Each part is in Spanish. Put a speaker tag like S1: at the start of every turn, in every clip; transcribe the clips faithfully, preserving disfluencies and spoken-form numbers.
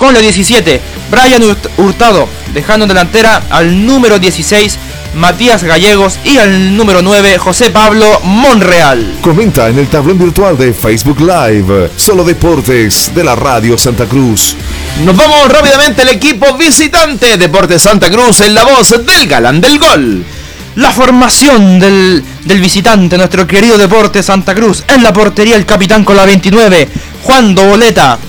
S1: con la diecisiete, Brian Hurtado, dejando en delantera al número dieciséis, Matías Gallegos, y al número nueve, José Pablo Monreal.
S2: Comenta en el tablón virtual de Facebook Live, Solo Deportes de la Radio Santa Cruz.
S3: Nos vamos rápidamente al equipo visitante. Deportes Santa Cruz en la voz del galán del gol.
S1: La formación del, del visitante, nuestro querido Deportes Santa Cruz. En la portería el capitán con la veintinueve, Juan Doboleta.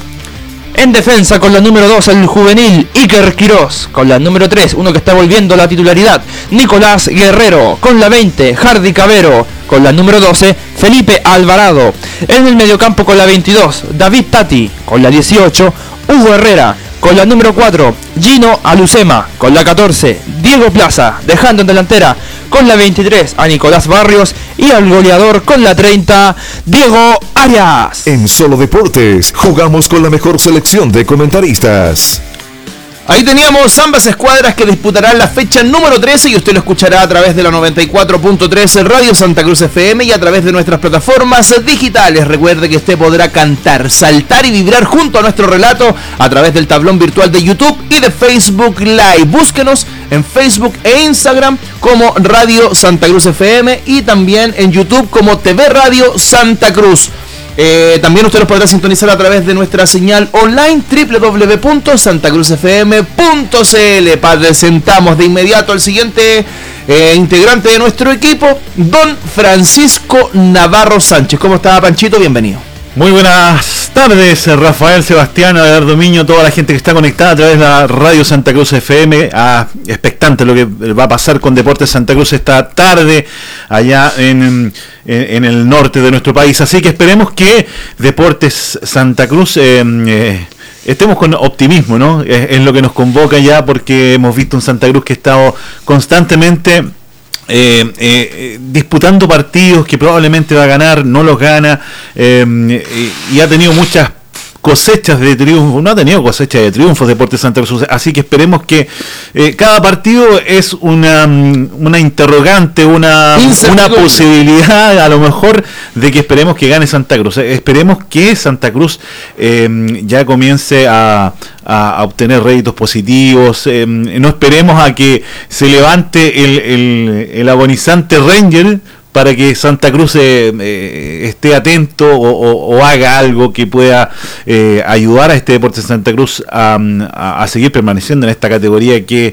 S1: En defensa con la número dos, el juvenil Iker Quirós. Con la número tres, uno que está volviendo a la titularidad, Nicolás Guerrero. Con la veinte, Hardy Cabero. Con la número doce, Felipe Alvarado. En el mediocampo con la veintidós, David Tati. Con la dieciocho, Hugo Herrera. Con la número cuatro, Gino Alucema. Con la catorce, Diego Plaza, dejando en delantera con la veintitrés a Nicolás Barrios, y al goleador con la treinta, Diego Arias.
S2: En Solo Deportes jugamos con la mejor selección de comentaristas.
S3: Ahí teníamos ambas escuadras que disputarán la fecha número trece, y usted lo escuchará a través de la noventa y cuatro punto tres Radio Santa Cruz F M y a través de nuestras plataformas digitales. Recuerde que usted podrá cantar, saltar y vibrar junto a nuestro relato a través del tablón virtual de YouTube y de Facebook Live. Búsquenos en Facebook e Instagram como Radio Santa Cruz F M y también en YouTube como T V Radio Santa Cruz. Eh, también usted nos podrá sintonizar a través de nuestra señal online doble u doble u doble u punto santa cruz f m punto c l. Presentamos de inmediato al siguiente eh, integrante de nuestro equipo, don Francisco Navarro Sánchez. ¿Cómo está, Panchito? Bienvenido.
S4: Muy buenas tardes, Rafael, Sebastián, Eduardo Miño, toda la gente que está conectada a través de la Radio Santa Cruz F M. Ah, expectante lo que va a pasar con Deportes Santa Cruz esta tarde allá en, en, en el norte de nuestro país. Así que esperemos que Deportes Santa Cruz eh, eh, estemos con optimismo, ¿no? Es, es lo que nos convoca ya, porque hemos visto un Santa Cruz que ha estado constantemente Eh, eh, disputando partidos que probablemente va a ganar, no los gana, eh, y, y ha tenido muchas cosechas de triunfo, no ha tenido cosechas de triunfos Deportes Santa Cruz, así que esperemos que eh, cada partido es una una interrogante, una, una posibilidad a lo mejor de que esperemos que gane Santa Cruz. Esperemos que Santa Cruz eh, ya comience a a obtener réditos positivos, eh, no esperemos a que se levante el, el, el agonizante Ranger para que Santa Cruz eh, eh, esté atento o, o, o haga algo que pueda eh, ayudar a este Deportes Santa Cruz a, a, a seguir permaneciendo en esta categoría que,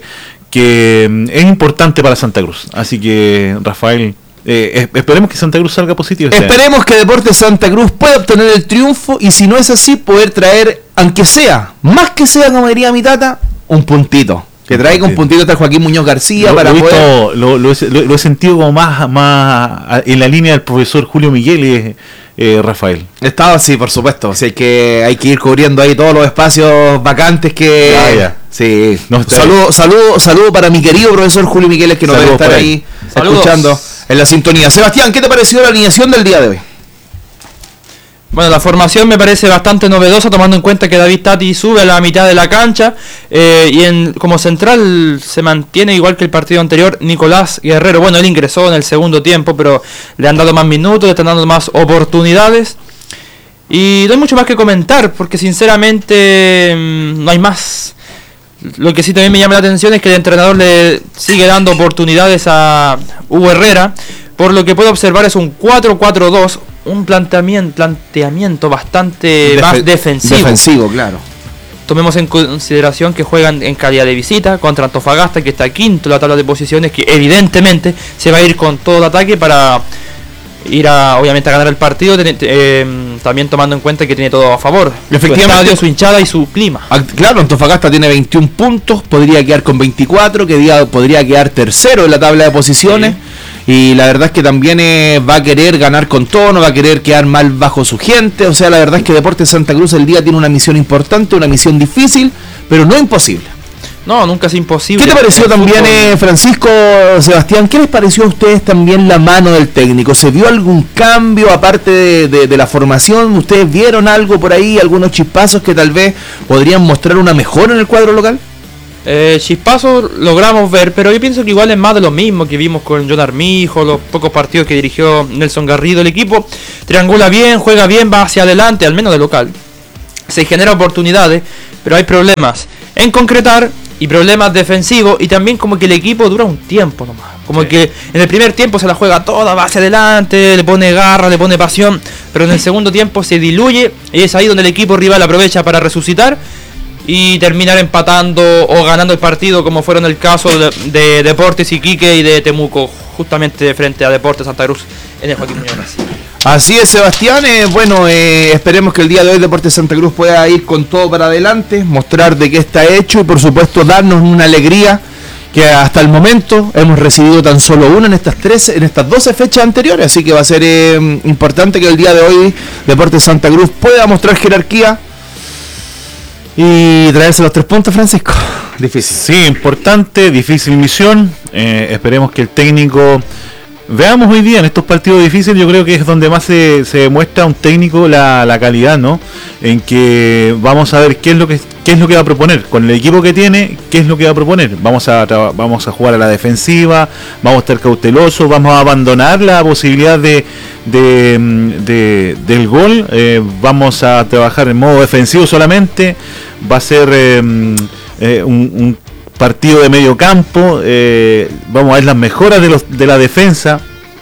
S4: que es importante para Santa Cruz. Así que, Rafael, Eh, esperemos que Santa Cruz salga positivo.
S3: Esperemos que Deportes Santa Cruz pueda obtener el triunfo, y si no es así, poder traer, aunque sea, más que sea, como diría mi tata, un puntito. Que traiga un puntito hasta Joaquín Muñoz García
S4: lo,
S3: para
S4: lo,
S3: poder...
S4: visto, lo, lo, lo, lo he sentido como más, más en la línea del profesor Julio Miguel y eh, Rafael.
S3: Estaba así, por supuesto. O sea, hay que, hay que ir cubriendo ahí todos los espacios vacantes que...
S4: Ah, ya.
S3: Sí. No, saludo, saludo, saludo para mi querido profesor Julio Miguel, que nos debe estar ahí, ahí escuchando en la sintonía. Sebastián, ¿qué te pareció la alineación del día de hoy?
S1: Bueno, la formación me parece bastante novedosa, tomando en cuenta que David Tati sube a la mitad de la cancha, eh, y en, como central se mantiene igual que el partido anterior Nicolás Guerrero. Bueno, él ingresó en el segundo tiempo, pero le han dado más minutos, le están dando más oportunidades, y no hay mucho más que comentar, porque sinceramente no hay más. Lo que sí también me llama la atención es que el entrenador le sigue dando oportunidades a Hugo Herrera. Por lo que puedo observar es un cuatro cuatro dos, un planteamiento, planteamiento bastante Defe- más defensivo.
S3: Defensivo, claro.
S1: Tomemos en consideración que juegan en calidad de visita contra Antofagasta, que está quinto en la tabla de posiciones, que evidentemente se va a ir con todo el ataque para ir a, obviamente, a ganar el partido, eh, también tomando en cuenta que tiene todo a favor.
S3: Efectivamente,
S1: su estadio, su hinchada y su clima.
S3: Claro, Antofagasta tiene veintiún puntos, podría quedar con veinticuatro, que día podría quedar tercero en la tabla de posiciones. Sí. Y la verdad es que también eh, va a querer ganar con todo, no va a querer quedar mal bajo su gente. O sea, la verdad es que Deportes Santa Cruz el día tiene una misión importante, una misión difícil, pero no imposible.
S1: No, nunca es imposible.
S3: ¿Qué te pareció también, eh, Francisco, Sebastián? ¿Qué les pareció a ustedes también la mano del técnico? ¿Se vio algún cambio aparte de, de, de la formación? ¿Ustedes vieron algo por ahí, algunos chispazos que tal vez podrían mostrar una mejora en el cuadro local?
S1: Eh, chispazos logramos ver, pero yo pienso que igual es más de lo mismo que vimos con John Armijo, los pocos partidos que dirigió Nelson Garrido. El equipo triangula bien, juega bien, va hacia adelante, al menos de local. se genera oportunidades, pero hay problemas en concretar y problemas defensivos, y también como que el equipo dura un tiempo nomás. Como sí. que en el primer tiempo se la juega toda, va hacia adelante, le pone garra, le pone pasión, pero en el segundo tiempo se diluye y es ahí donde el equipo rival aprovecha para resucitar y terminar empatando o ganando el partido, como fueron el caso de, de Deportes Iquique y de Temuco, justamente frente a Deportes Santa Cruz en el Joaquín Muñoz.
S3: Así es, Sebastián. Eh, bueno, eh, esperemos que el día de hoy Deportes Santa Cruz pueda ir con todo para adelante, mostrar de qué está hecho y por supuesto darnos una alegría que hasta el momento hemos recibido tan solo una en estas trece, en estas doce fechas anteriores, así que va a ser eh, importante que el día de hoy Deportes Santa Cruz pueda mostrar jerarquía y traerse los tres puntos, Francisco.
S4: Difícil. Sí, importante, difícil misión. Eh, esperemos que el técnico... Veamos hoy día en estos partidos difíciles, yo creo que es donde más se, se demuestra un técnico la, la calidad, ¿no? En que vamos a ver qué es lo que qué es lo que va a proponer con el equipo que tiene, qué es lo que va a proponer. Vamos a vamos a jugar a la defensiva, vamos a estar cautelosos, vamos a abandonar la posibilidad de, de, de del gol, eh, vamos a trabajar en modo defensivo solamente. Va a ser eh, eh, un, un partido de medio campo, eh, vamos a ver las mejoras de, los, de la defensa,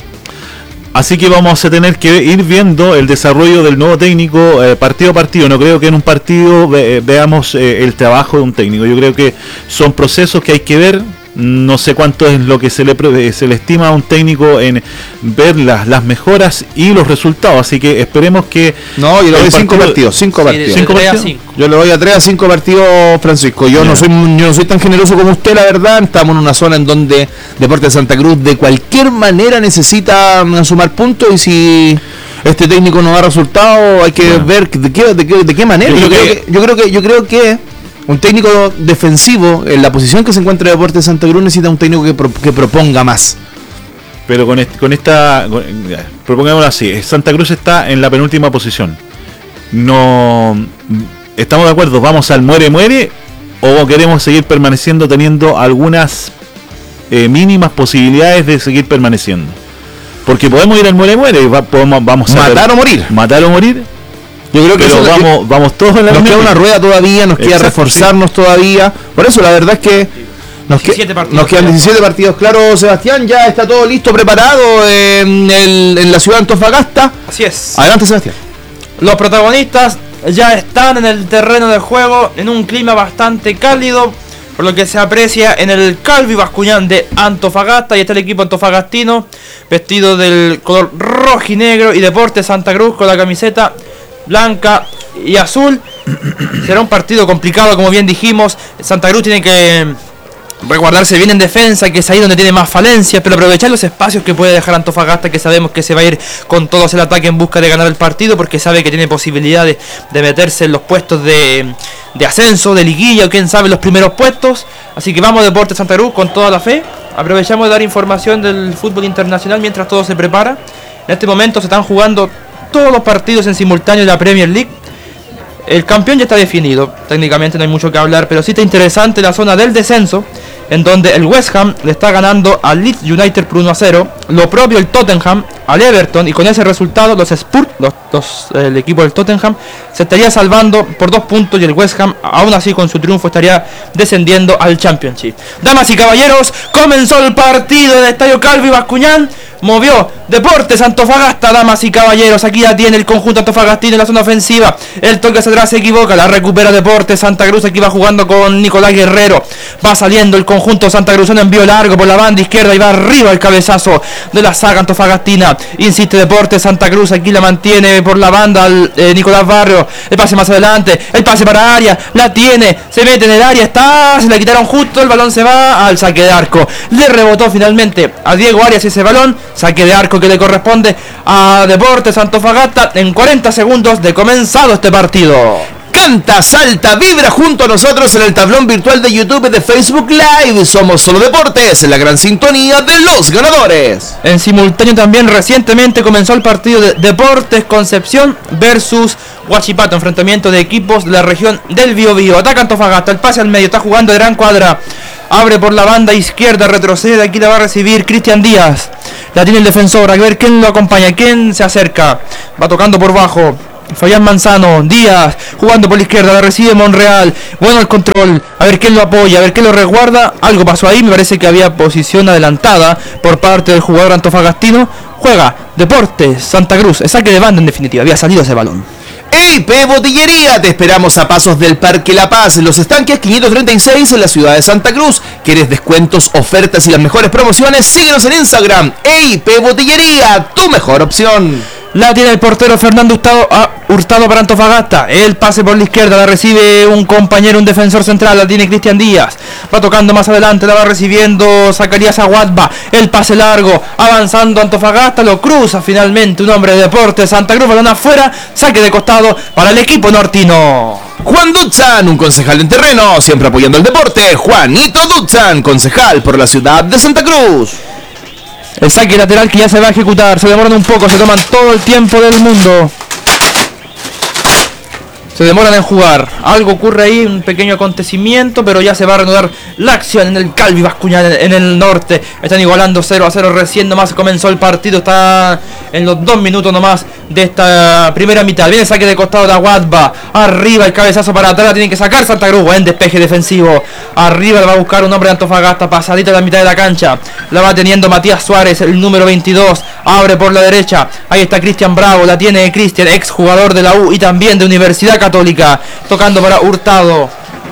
S4: así que vamos a tener que ir viendo el desarrollo del nuevo técnico eh, partido a partido. No creo que en un partido ve, veamos eh, el trabajo de un técnico, yo creo que son procesos que hay que ver. No sé cuánto es lo que se le se le estima a un técnico en ver las, las mejoras y los resultados, así que esperemos que...
S3: No, yo le doy cinco partidos, cinco partidos.
S1: ¿Cinco partidos?
S3: Yo le doy a tres a cinco partidos, Francisco. Yo no soy yo no soy tan generoso como usted, la verdad. Estamos en una zona en donde Deportes Santa Cruz de cualquier manera necesita sumar puntos, y si este técnico no da resultados hay que bueno. ver de qué, de qué, de qué manera. Yo, yo, creo que, yo creo que yo creo que un técnico defensivo, en la posición que se encuentra Deportes Santa Cruz, necesita un técnico que, pro, que proponga más.
S4: Pero con, este, con esta, con, propongámoslo así, Santa Cruz está en la penúltima posición. No, estamos de acuerdo, vamos al muere muere, o queremos seguir permaneciendo teniendo algunas eh, mínimas posibilidades de seguir permaneciendo. Porque podemos ir al muere muere, va, podemos, vamos a
S3: matar ver, o morir,
S4: matar o morir.
S3: Yo creo que
S4: pero
S3: eso
S4: vamos, que, vamos todos en la
S3: nos queda una rueda todavía, nos queda Exacto, reforzarnos sí. todavía. Por eso la verdad es que nos, que, nos quedan diecisiete partidos. Claro, Sebastián, ya está todo listo, preparado en, el, en la ciudad de Antofagasta.
S1: Así es.
S3: Adelante, Sebastián.
S1: Los protagonistas ya están en el terreno de juego en un clima bastante cálido, por lo que se aprecia en el Calvi Bascuñán de Antofagasta. Y está el equipo antofagastino vestido del color rojo y negro, y Deportes Santa Cruz con la camiseta blanca y azul. Será un partido complicado, como bien dijimos. Santa Cruz tiene que resguardarse bien en defensa, que es ahí donde tiene más falencias, pero aprovechar los espacios que puede dejar Antofagasta, que sabemos que se va a ir con todo hacia el ataque en busca de ganar el partido, porque sabe que tiene posibilidades de meterse en los puestos de, de ascenso, de liguilla, o quién sabe los primeros puestos. Así que vamos, Deportes Santa Cruz, con toda la fe. Aprovechamos de dar información del fútbol internacional mientras todo se prepara. En este momento se están jugando todos los partidos en simultáneo de la Premier League. El campeón ya está definido, técnicamente no hay mucho que hablar, pero sí está interesante la zona del descenso, en donde el West Ham le está ganando al Leeds United por uno a cero, lo propio el Tottenham al Everton, y con ese resultado los Spurs, los, los, el equipo del Tottenham, se estaría salvando por dos puntos, y el West Ham, aún así con su triunfo, estaría descendiendo al Championship. Damas y caballeros, comenzó el partido del Estadio Calvi Bascuñán. Movió Deportes Antofagasta, damas y caballeros. Aquí ya tiene el conjunto antofagastino en la zona ofensiva. El toque hacia atrás se equivoca, la recupera Deportes Santa Cruz. Aquí va jugando con Nicolás Guerrero. Va saliendo el conjunto Santa Cruz en envío largo por la banda izquierda, y va arriba el cabezazo de la saga antofagastina. Insiste Deportes Santa Cruz, aquí la mantiene por la banda el, eh, Nicolás Barrio. El pase más adelante, el pase para área, la tiene, se mete en el área, está, se la quitaron justo, el balón se va al saque de arco. Le rebotó finalmente a Diego Arias ese balón. Saque de arco que le corresponde a Deportes Antofagasta en cuarenta segundos de comenzado este partido.
S3: Canta, salta, vibra junto a nosotros en el tablón virtual de YouTube de Facebook Live. Somos Solo Deportes, en la gran sintonía de los ganadores.
S1: En simultáneo también recientemente comenzó el partido de Deportes Concepción versus Huachipato, enfrentamiento de equipos de la región del Biobío. Ataca Antofagasta, el pase al medio, está jugando de gran cuadra. Abre por la banda izquierda, retrocede, aquí la va a recibir Cristian Díaz. La tiene el defensor, a ver quién lo acompaña, quién se acerca. Va tocando por bajo. Fabián Manzano, Díaz, jugando por la izquierda, la recibe Monreal, bueno el control, a ver quién lo apoya, a ver quién lo resguarda, algo pasó ahí, me parece que había posición adelantada por parte del jugador antofagastino, juega Deportes Santa Cruz, el saque de banda en definitiva, había salido ese balón.
S3: E I P Botillería, te esperamos a pasos del Parque La Paz, en Los Estanques quinientos treinta y seis en la ciudad de Santa Cruz. ¿Quieres descuentos, ofertas y las mejores promociones? Síguenos en Instagram, E I P Botillería, tu mejor opción.
S1: La tiene el portero Fernando Hurtado, ah, Hurtado para Antofagasta. El pase por la izquierda, la recibe un compañero, un defensor central, la tiene Cristian Díaz. Va tocando más adelante, la va recibiendo Zacarías Aguadba. El pase largo, avanzando Antofagasta, lo cruza finalmente un hombre de Deportes Santa Cruz, balón afuera, saque de costado para el equipo nortino.
S3: Juan Dutzan, un concejal en terreno, siempre apoyando el deporte. Juanito Dutzan, concejal por la ciudad de Santa Cruz.
S1: El saque lateral que ya se va a ejecutar. Se demoran un poco, se toman todo el tiempo del mundo. Se demoran en jugar. Algo ocurre ahí, un pequeño acontecimiento, pero ya se va a reanudar la acción en el Calvi Bascuñán, en el norte. Están igualando cero a cero, recién nomás comenzó el partido. Está en los dos minutos nomás de esta primera mitad. Viene el saque de costado de Aguadba. Arriba el cabezazo para atrás, tienen que sacar Santa Cruz. Buen despeje defensivo. Arriba le va a buscar un hombre de Antofagasta, pasadita a la mitad de la cancha. La va teniendo Matías Suárez, el número veintidós. Abre por la derecha. Ahí está Cristian Bravo, la tiene Cristian, ex jugador de la U y también de Universidad Católica, tocando para Hurtado.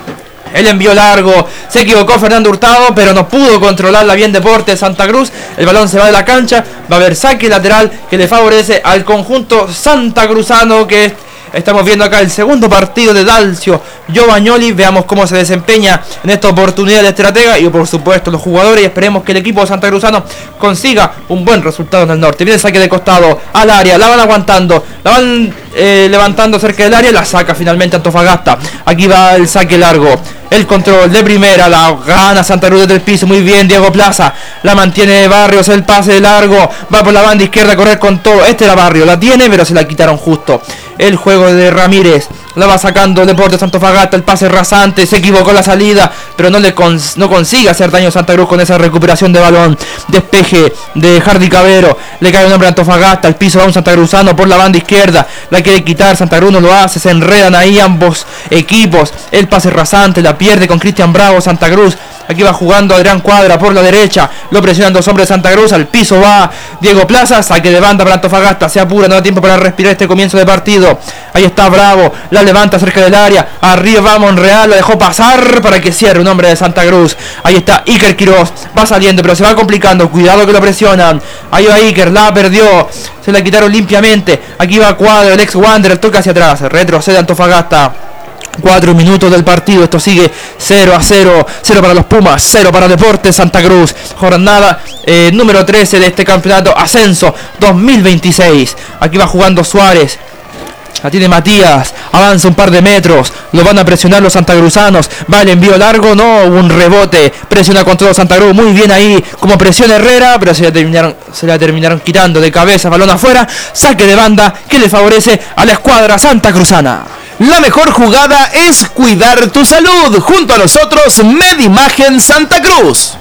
S1: El envío largo, se equivocó Fernando Hurtado, pero no pudo controlarla bien Deportes Santa Cruz. El balón se va de la cancha, va a haber saque lateral que le favorece al conjunto santacruzano, que estamos viendo acá el segundo partido de Dalcio Giovagnoli. Veamos cómo se desempeña en esta oportunidad de estratega y por supuesto los jugadores, y esperemos que el equipo santacruzano consiga un buen resultado en el norte. Viene el saque de costado al área, la van aguantando, la van eh, levantando cerca del área, la saca finalmente Antofagasta. Aquí va el saque largo, el control de primera, la gana Santa Cruz desde el piso, muy bien Diego Plaza, la mantiene Barrios, el pase largo, va por la banda izquierda a correr con todo, este era Barrio, la tiene pero se la quitaron justo. El juego de Ramírez, la va sacando Deportes Antofagasta, el pase rasante, se equivocó la salida, pero no le cons no consigue hacer daño a Santa Cruz con esa recuperación de balón. Despeje de Hardy Cabero, le cae un hombre a Antofagasta, el piso va un santacruzano por la banda izquierda, la quiere quitar, Santa Cruz no lo hace, se enredan ahí ambos equipos, el pase rasante, la pierde con Cristian Bravo Santa Cruz. Aquí va jugando Adrián Cuadra por la derecha, lo presionan dos hombres de Santa Cruz, al piso va Diego Plaza, saque de banda para Antofagasta, se apura, no da tiempo para respirar este comienzo de partido. Ahí está Bravo, la levanta cerca del área, arriba va Monreal, la dejó pasar para que cierre un hombre de Santa Cruz. Ahí está Iker Quiroz, va saliendo pero se va complicando, cuidado que lo presionan. Ahí va Iker, la perdió, se la quitaron limpiamente. Aquí va Cuadra, el ex Wander, toca hacia atrás, retrocede Antofagasta. Cuatro minutos del partido, esto sigue cero a cero, cero para los Pumas, cero para Deportes Santa Cruz. Jornada eh, número trece de este campeonato Ascenso dos mil veintiséis. Aquí va jugando Suárez, la tiene Matías, avanza un par de metros, lo van a presionar los santacruzanos, va el envío largo, no, un rebote, presiona con todo Santa Cruz, muy bien ahí, como presiona Herrera, pero se la terminaron, se la terminaron quitando de cabeza, balón afuera, saque de banda que le favorece a la escuadra santacruzana.
S3: La mejor jugada es cuidar tu salud. Junto a nosotros, Medimagen Santa Cruz.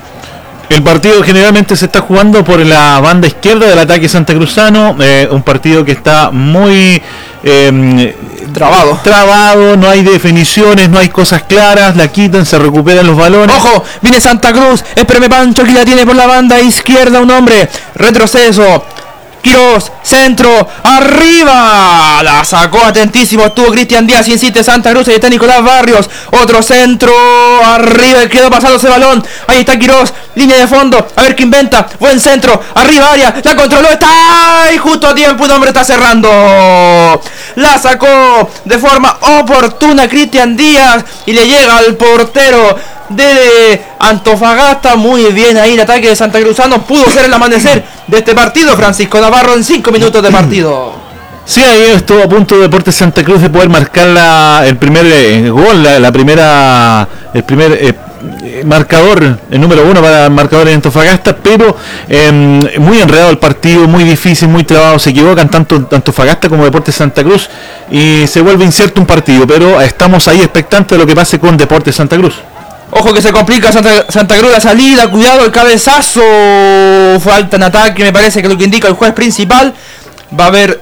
S4: El partido generalmente se está jugando por la banda izquierda del ataque santacruzano. Eh, un partido que está muy eh,
S1: trabado.
S4: Trabado, no hay definiciones, no hay cosas claras. La quitan, se recuperan los balones.
S1: Ojo, viene Santa Cruz. Espérame, Pancho, aquí la tiene por la banda izquierda un hombre. Retroceso. Quiroz, centro, arriba, la sacó atentísimo, estuvo Cristian Díaz, insiste Santa Cruz, ahí está Nicolás Barrios, otro centro, arriba, quedó pasado ese balón, ahí está Quiroz, línea de fondo, a ver qué inventa, buen centro, arriba área, la controló, está y justo a tiempo, un hombre está cerrando, la sacó de forma oportuna Cristian Díaz y le llega al portero de Antofagasta. Muy bien ahí el ataque de Santa Cruzano, pudo ser el amanecer de este partido. Francisco Navarro en cinco minutos de partido.
S4: Sí, ahí estuvo a punto Deportes Santa Cruz de poder marcar la, el primer eh, gol, la, la primera, el primer eh, marcador, el número uno para el marcador en Antofagasta, pero eh, muy enredado el partido, muy difícil, muy trabado, se equivocan tanto Antofagasta como Deportes Santa Cruz y se vuelve incierto un partido, pero estamos ahí expectantes de lo que pase con Deportes Santa Cruz.
S1: Ojo que se complica Santa, Santa Cruz la salida, cuidado el cabezazo, falta en ataque, me parece que lo que indica el juez principal. Va a haber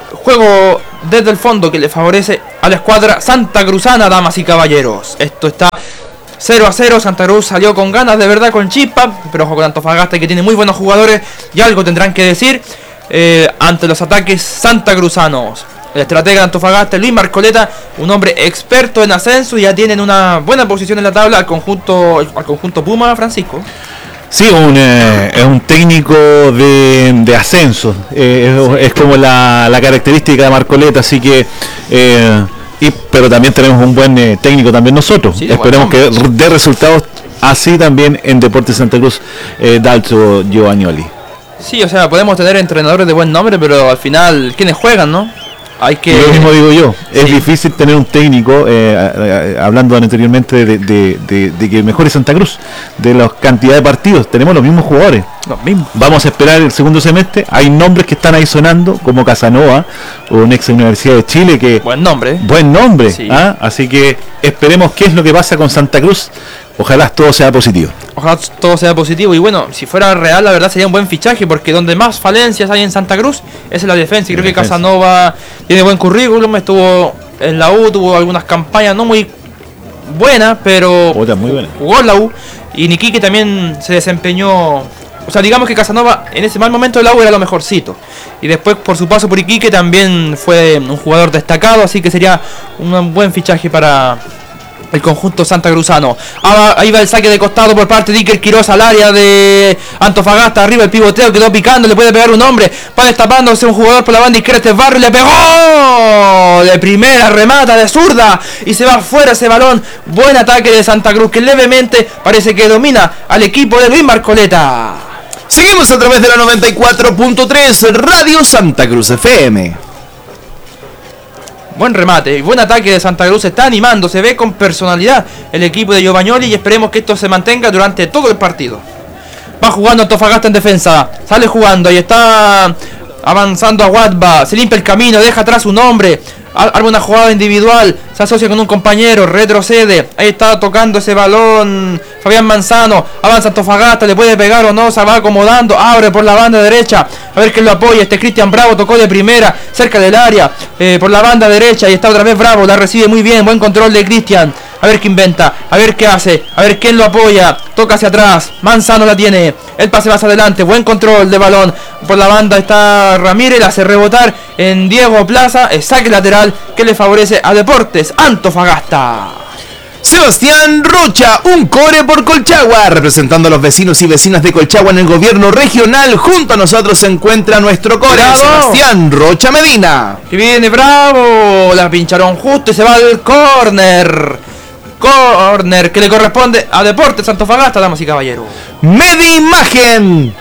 S1: juego desde el fondo que le favorece a la escuadra santacruzana, damas y caballeros. Esto está cero a cero, Santa Cruz salió con ganas, de verdad, con chispa, pero ojo con Antofagasta, que tiene muy buenos jugadores y algo tendrán que decir eh, ante los ataques santacruzanos. El estratega de Antofagasta, Luis Marcoleta, un hombre experto en ascenso, y ya tienen una buena posición en la tabla al conjunto, al conjunto Puma, Francisco.
S4: Sí, un, eh, es un técnico de, de ascenso, eh, es, es como la, la característica de Marcoleta, así que... Eh, Y, pero también tenemos un buen eh, técnico también nosotros. Sí, esperemos bueno. que dé resultados así también en Deportes Santa Cruz, eh, Dalto Giovagnoli.
S1: Sí, o sea, podemos tener entrenadores de buen nombre, pero al final, ¿quiénes juegan, no? Hay que...
S4: Lo mismo digo yo, sí. Es difícil tener un técnico, eh, eh, hablando anteriormente de, de, de, de que mejore Santa Cruz, de la cantidad de partidos, tenemos los mismos jugadores.
S1: Los mismos.
S4: Vamos a esperar el segundo semestre, hay nombres que están ahí sonando, como Casanova, un ex Universidad de Chile, que...
S1: Buen nombre.
S4: Buen nombre,
S1: sí.
S4: ¿ah? Así que esperemos qué es lo que pasa con Santa Cruz. Ojalá todo sea positivo.
S1: Ojalá todo sea positivo. Y bueno, si fuera real, la verdad sería un buen fichaje, porque donde más falencias hay en Santa Cruz es en la defensa. Y creo defensa. que Casanova tiene buen currículum, estuvo en la U, tuvo algunas campañas no muy buenas, pero
S4: Otra muy buena.
S1: jugó en la U. Y Niquique también se desempeñó. O sea, digamos que Casanova en ese mal momento de la U era lo mejorcito. Y después, por su paso por Iquique, también fue un jugador destacado. Así que sería un buen fichaje para el conjunto santacruzano. Ahí va el saque de costado por parte de Iker Quiroz al área de Antofagasta. Arriba el pivoteo, quedó picando, le puede pegar un hombre. Va destapándose un jugador por la banda izquierda, este Barrio, le pegó de primera, remata de zurda y se va fuera ese balón. Buen ataque de Santa Cruz, que levemente parece que domina al equipo de Luis Marcoleta.
S3: Seguimos a través de la noventa y cuatro punto tres Radio Santa Cruz F M.
S1: Buen remate y buen ataque de Santa Cruz, se está animando, se ve con personalidad el equipo de Giovagnoli, y esperemos que esto se mantenga durante todo el partido. Va jugando Antofagasta en defensa, sale jugando y está avanzando a Guadba, se limpia el camino, deja atrás un hombre, arma una jugada individual, se asocia con un compañero, retrocede, ahí está tocando ese balón Fabián Manzano, avanza Antofagasta, le puede pegar o no, se va acomodando, abre por la banda derecha, a ver quién lo apoya, este Cristian Bravo tocó de primera, cerca del área, eh, por la banda derecha, y está otra vez Bravo, la recibe muy bien, buen control de Cristian, a ver qué inventa, a ver qué hace, a ver quién lo apoya, toca hacia atrás, Manzano la tiene, el pase más adelante, buen control de balón, por la banda está Ramírez, la hace rebotar en Diego Plaza, el saque lateral que le favorece a Deportes Antofagasta.
S3: Sebastián Rocha, un core por Colchagua, representando a los vecinos y vecinas de Colchagua en el gobierno regional. Junto a nosotros se encuentra nuestro core, ¡bravo! Sebastián Rocha Medina.
S1: Que viene Bravo, la pincharon justo y se va al córner. Córner que le corresponde a Deportes Antofagasta, damas y caballeros.
S3: Media imagen.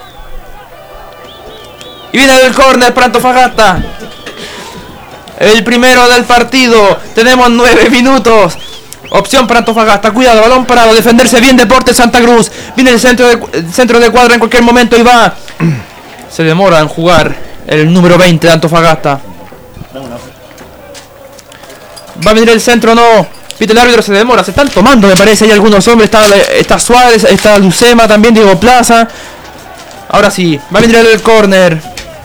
S1: Y viene el córner para Antofagasta. El primero del partido. Tenemos nueve minutos. Opción para Antofagasta, cuidado, balón parado, defenderse bien Deportes Santa Cruz. Viene el centro de, el centro de cuadra en cualquier momento y va. Se demora en jugar el número veinte de Antofagasta. Va a venir el centro, no. Pite el árbitro, se demora, se están tomando, me parece, hay algunos hombres. Está, está Suárez, está Lucema también, Diego Plaza. Ahora sí, va a venir el córner.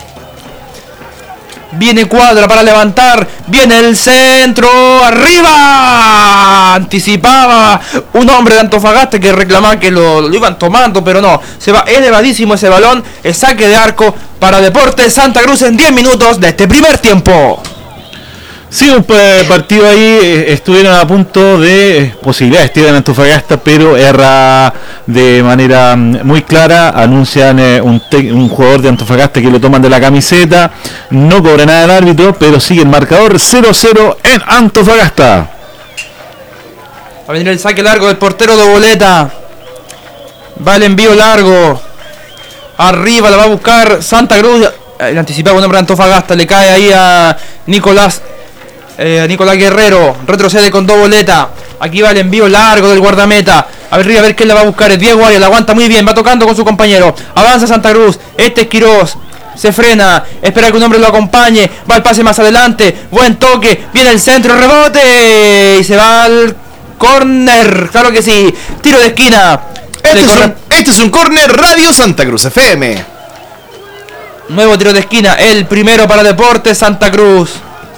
S1: Viene Cuadra para levantar. Viene el centro. ¡Arriba! Anticipaba un hombre de Antofagasta que reclamaba que lo, lo iban tomando, pero no. Se va elevadísimo ese balón. El saque de arco para Deportes Santa Cruz en diez minutos de este primer tiempo.
S4: Sí, un partido ahí, eh, estuvieron a punto de eh, posibilidades, tiran Antofagasta, pero erra de manera muy clara. Anuncian eh, un, te- un jugador de Antofagasta que lo toman de la camiseta, no cobra nada el árbitro, pero sigue el marcador cero cero en Antofagasta.
S1: Va a venir el saque largo del portero de Boleta. Va el envío largo. Arriba la va a buscar Santa Cruz. El anticipado un hombre de Antofagasta, le cae ahí a Nicolás. Eh, Nicolás Guerrero, retrocede con dos boletas. Aquí va el envío largo del guardameta. A ver, a ver quién la va a buscar. Es Diego Arias, la aguanta muy bien, va tocando con su compañero. Avanza Santa Cruz, este es Quiroz. Se frena, espera que un hombre lo acompañe. Va el pase más adelante, buen toque. Viene el centro, rebote. Y se va al córner, claro que sí. Tiro de esquina.
S3: Este es, un, este es un córner Radio Santa Cruz F M.
S1: Nuevo tiro de esquina, el primero para Deportes Santa Cruz.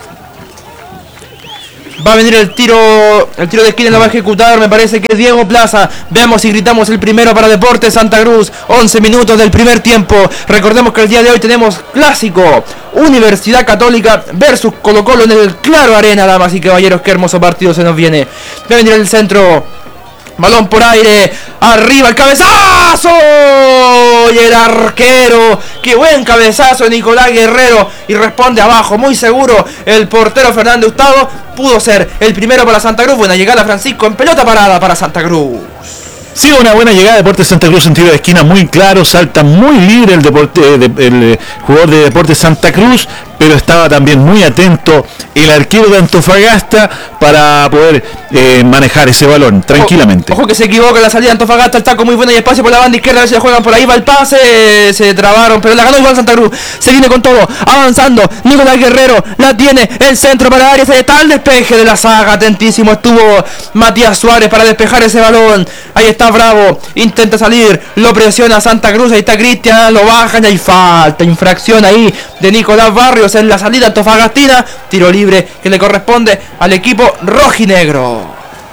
S1: Va a venir el tiro, el tiro de esquina lo va a ejecutar, me parece que es Diego Plaza. Veamos y gritamos el primero para Deportes Santa Cruz. once minutos del primer tiempo. Recordemos que el día de hoy tenemos clásico. Universidad Católica versus Colo Colo en el Claro Arena, damas y caballeros. Qué hermoso partido se nos viene. Va a venir el centro. Balón por aire, arriba el cabezazo y el arquero, qué buen cabezazo de Nicolás Guerrero y responde abajo, muy seguro el portero Fernández Hurtado, pudo ser el primero para Santa Cruz. Buena llegada Francisco en pelota parada para Santa Cruz.
S4: Sí, una buena llegada de Deportes Santa Cruz en tiro de esquina muy claro, salta muy libre el, deporte, de, el eh, jugador de Deportes Santa Cruz, pero estaba también muy atento el arquero de Antofagasta para poder eh, manejar ese balón tranquilamente.
S1: Ojo, ojo que se equivoca en la salida de Antofagasta, el taco muy bueno y espacio por la banda izquierda, a ver si le juegan por ahí, va el pase, se trabaron, pero la ganó igual Santa Cruz, se viene con todo, avanzando, Nicolás Guerrero, la tiene, el centro para Arias, está el despeje de la saga, atentísimo estuvo Matías Suárez para despejar ese balón, ahí está Bravo, intenta salir, lo presiona Santa Cruz, ahí está Cristian, lo bajan y hay falta, infracción ahí de Nicolás Barrios en la salida antofagastina, tiro libre que le corresponde al equipo rojinegro.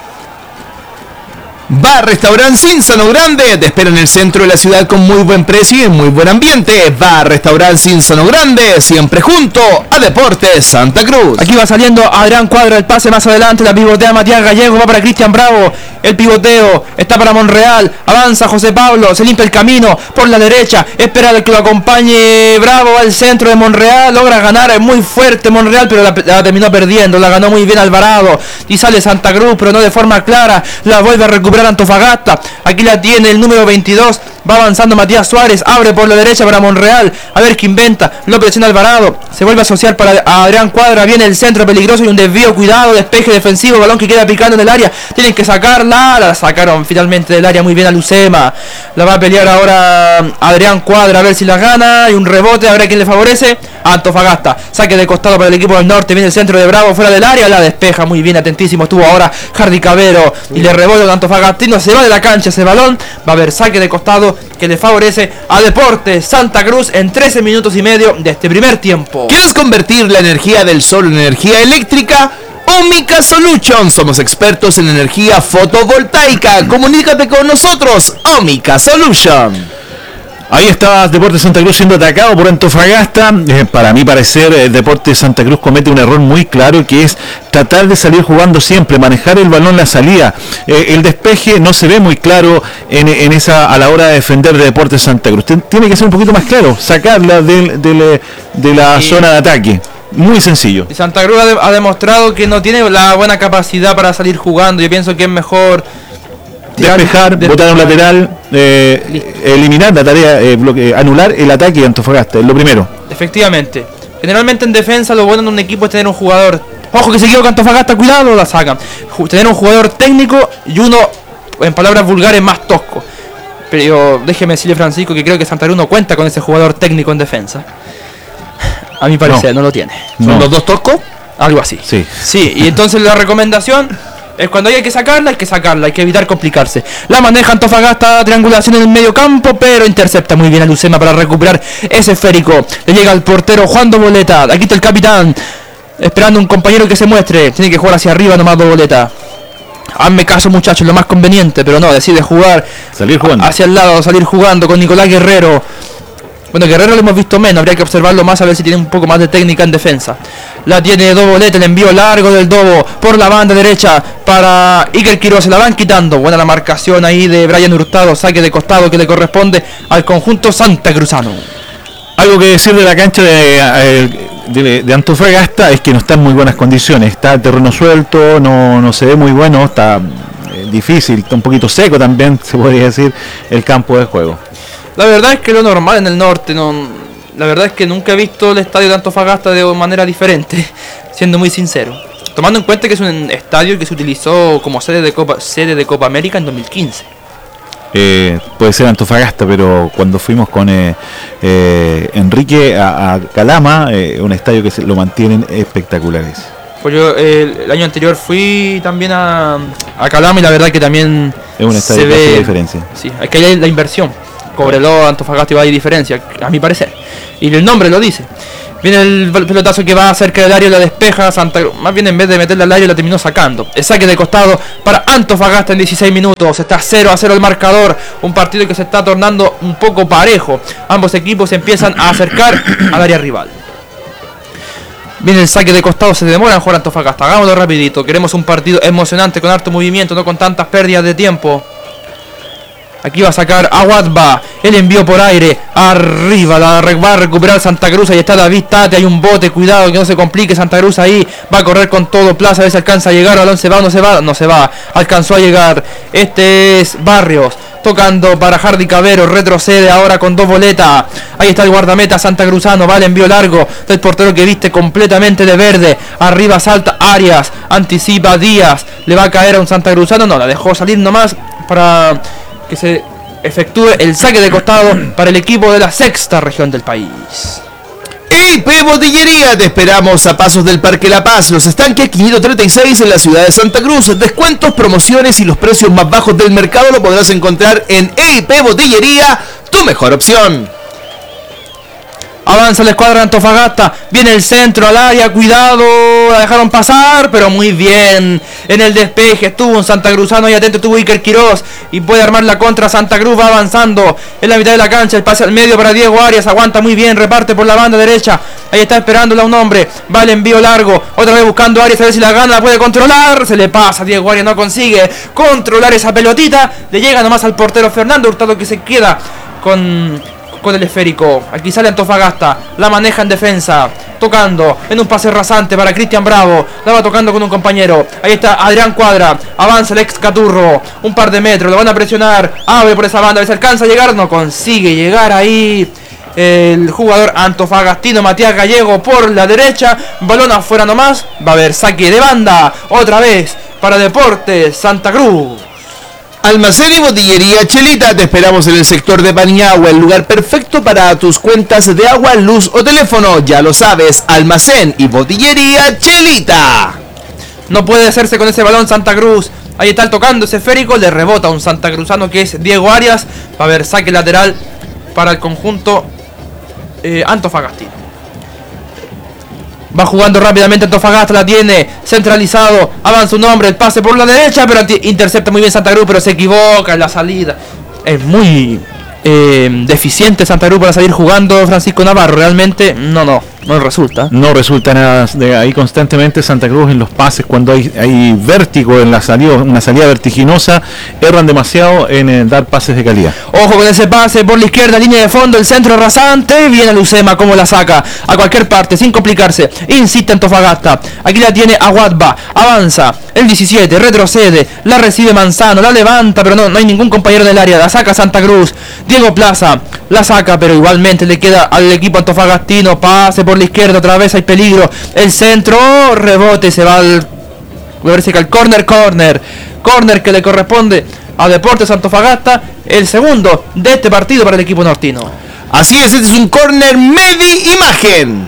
S3: Bar Restaurant Cinzano Grande te espera en el centro de la ciudad con muy buen precio y en muy buen ambiente. Bar Restaurant Cinzano Grande, siempre junto a Deportes Santa Cruz.
S1: Aquí va saliendo Adrián Cuadra, el pase más adelante, la pivotea Matías Gallego, va para Cristian Bravo, el pivoteo está para Monreal, avanza José Pablo, se limpia el camino por la derecha, espera que lo acompañe Bravo al centro de Monreal, logra ganar, es muy fuerte Monreal, pero la, la terminó perdiendo, la ganó muy bien Alvarado, y sale Santa Cruz, pero no de forma clara, la vuelve a recuperar Antofagasta, aquí la tiene el número veintidós, va avanzando Matías Suárez, abre por la derecha para Monreal, a ver qué inventa, lo presiona Alvarado, se vuelve a asociar para Adrián Cuadra, viene el centro peligroso y un desvío, cuidado, despeje defensivo, balón que queda picando en el área, tienen que sacarla, la sacaron finalmente del área muy bien a Lucema, la va a pelear ahora Adrián Cuadra, a ver si la gana, y un rebote, a ver a quién le favorece, Antofagasta, saque de costado para el equipo del norte, viene el centro de Bravo fuera del área, la despeja muy bien, atentísimo, estuvo ahora Hardy Cabero, y le rebota a Antofagastino, se va de la cancha ese balón, va a haber saque de costado que le favorece a Deportes Santa Cruz en trece minutos y medio de este primer tiempo.
S3: ¿Quieres convertir la energía del sol en energía eléctrica? Omica Solution, somos expertos en energía fotovoltaica, comunícate con nosotros, Omica Solution.
S4: Ahí está Deportes Santa Cruz siendo atacado por Antofagasta. Eh, para mi parecer, el Deportes Santa Cruz comete un error muy claro, que es tratar de salir jugando siempre, manejar el balón en la salida. Eh, el despeje no se ve muy claro en, en esa a la hora de defender de Deportes Santa Cruz. Tiene que ser un poquito más claro, sacarla de, de, de la sí. zona de ataque. Muy sencillo.
S1: Y Santa Cruz ha, de, ha demostrado que no tiene la buena capacidad para salir jugando. Yo pienso que es mejor
S4: despejar, de botar un lateral, eh, eliminar la tarea, eh, bloque, anular el ataque de Antofagasta, es lo primero.
S1: Efectivamente. Generalmente en defensa lo bueno de un equipo es tener un jugador, ojo que se equivoca Antofagasta, cuidado, la sacan. Tener un jugador técnico y uno, en palabras vulgares, más tosco. Pero yo, déjeme decirle, Francisco, que creo que Santa Cruz no cuenta con ese jugador técnico en defensa. A mi parecer, no, no lo tiene.
S3: ¿Son no. los dos toscos?
S1: Algo así.
S4: Sí.
S1: Sí, y entonces la recomendación es cuando hay que sacarla, hay que sacarla, hay que evitar complicarse. La maneja Antofagasta, triangulación en el medio campo, pero intercepta muy bien a Lucema para recuperar ese esférico. Le llega al portero Juan Doboleta, aquí está el capitán, esperando un compañero que se muestre. Tiene que jugar hacia arriba nomás Doboleta. Hazme caso, muchachos, lo más conveniente, pero no, decide jugar
S4: salir jugando
S1: hacia el lado, salir jugando con Nicolás Guerrero. Bueno, Guerrero lo hemos visto menos, habría que observarlo más a ver si tiene un poco más de técnica en defensa. La tiene Doboleta, el envío largo del Dobo por la banda derecha para Iker Quiroz, se la van quitando. Buena la marcación ahí de Brian Hurtado, saque de costado que le corresponde al conjunto santacruzano.
S4: Algo que decir de la cancha de, de, de Antofagasta es que no está en muy buenas condiciones, está terreno suelto, no, no se ve muy bueno, está eh, difícil, está un poquito seco también, se podría decir, el campo de juego.
S1: La verdad es que lo normal en el norte, no, la verdad es que nunca he visto el estadio de Antofagasta de manera diferente, siendo muy sincero. Tomando en cuenta que es un estadio que se utilizó como sede de Copa, sede de Copa América en dos mil quince.
S4: Eh, puede ser Antofagasta, pero cuando fuimos con eh, eh, Enrique a, a Calama, eh, un estadio que se, lo mantienen espectaculares.
S1: Pues yo eh, el año anterior fui también a, a Calama y la verdad que también
S4: es un estadio
S1: se
S4: que
S1: ve
S4: hace la diferencia.
S1: Sí, es que hay la inversión. Cobreloa, Antofagasta y va a diferencia, a mi parecer. Y el nombre lo dice. Viene el pelotazo que va cerca del área, la despeja Santa Cruz. Más bien en vez de meterla al área la terminó sacando. El saque de costado para Antofagasta en dieciséis minutos. Está cero a cero el marcador. Un partido que se está tornando un poco parejo. Ambos equipos se empiezan a acercar al área rival. Viene el saque de costado, se demora en jugar Antofagasta. Hagámoslo rapidito. Queremos un partido emocionante con harto movimiento, no con tantas pérdidas de tiempo. Aquí va a sacar a Wadba. El envío por aire. Arriba. La va a recuperar Santa Cruz. Ahí está David Tate. Hay un bote. Cuidado que no se complique. Santa Cruz ahí. Va a correr con todo. Plaza. A ver si alcanza a llegar. Balón se va o no se va. No se va. Alcanzó a llegar. Este es Barrios. Tocando para Hardy Cabero. Retrocede ahora con dos boletas. Ahí está el guardameta Santa Cruzano. Va el envío largo. El portero que viste completamente de verde. Arriba salta Arias. Anticipa Díaz. Le va a caer a un Santa Cruzano. No, la dejó salir nomás para que se efectúe el saque de costado para el equipo de la sexta región del país.
S3: E I P Botillería, te esperamos a pasos del Parque La Paz, Los Estanques quinientos treinta y seis en la ciudad de Santa Cruz. Descuentos, promociones y los precios más bajos del mercado lo podrás encontrar en E I P Botillería, tu mejor opción.
S1: Avanza la escuadra de Antofagasta. Viene el centro al área. Cuidado. La dejaron pasar. Pero muy bien. En el despeje estuvo un Santa Cruzano. Ahí atento estuvo Iker Quiroz. Y puede armar la contra. Santa Cruz va avanzando. En la mitad de la cancha. El pase al medio para Diego Arias. Aguanta muy bien. Reparte por la banda derecha. Ahí está esperándola un hombre. Va el envío largo. Otra vez buscando a Arias. A ver si la gana. La puede controlar. Se le pasa. Diego Arias no consigue controlar esa pelotita. Le llega nomás al portero Fernando Hurtado, que se queda con... con el esférico. Aquí sale Antofagasta. La maneja en defensa. Tocando en un pase rasante para Cristian Bravo. La va tocando con un compañero. Ahí está Adrián Cuadra. Avanza el ex Caturro. Un par de metros. Lo van a presionar. Abre por esa banda. A ver si alcanza a llegar. No consigue llegar ahí el jugador antofagastino Matías Gallego por la derecha. Balón afuera nomás. Va a haber saque de banda. Otra vez para Deportes Santa Cruz.
S3: Almacén y Botillería Chelita, te esperamos en el sector de Paniagua, el lugar perfecto para tus cuentas de agua, luz o teléfono. Ya lo sabes, Almacén y Botillería Chelita.
S1: No puede hacerse con ese balón Santa Cruz. Ahí está el tocando ese esférico, le rebota a un santacruzano que es Diego Arias. Va a haber saque lateral para el conjunto eh, antofagastino. Va jugando rápidamente Antofagasta, la tiene centralizado, avanza un hombre, el pase por la derecha, pero intercepta muy bien Santa Cruz, pero se equivoca en la salida. Es muy eh, deficiente Santa Cruz para salir jugando Francisco Navarro, realmente no, no, no resulta.
S4: No resulta nada de ahí constantemente Santa Cruz en los pases, cuando hay, hay vértigo en la salida, una salida vertiginosa, erran demasiado en eh, dar pases de calidad.
S1: Ojo con ese pase por la izquierda, línea de fondo, el centro rasante, viene Lucema, como la saca, a cualquier parte, sin complicarse, insiste Antofagasta, aquí la tiene Aguadba, avanza, el diecisiete, retrocede, la recibe Manzano, la levanta, pero no, no hay ningún compañero del área, la saca Santa Cruz, Diego Plaza, la saca, pero igualmente le queda al equipo antofagastino, pase por la izquierda, otra vez hay peligro, el centro, rebote, se va al, a ver si cae el corner, corner, corner que le corresponde a Deportes Antofagasta, el segundo de este partido para el equipo nortino.
S3: Así es, este es un corner Medi Imagen.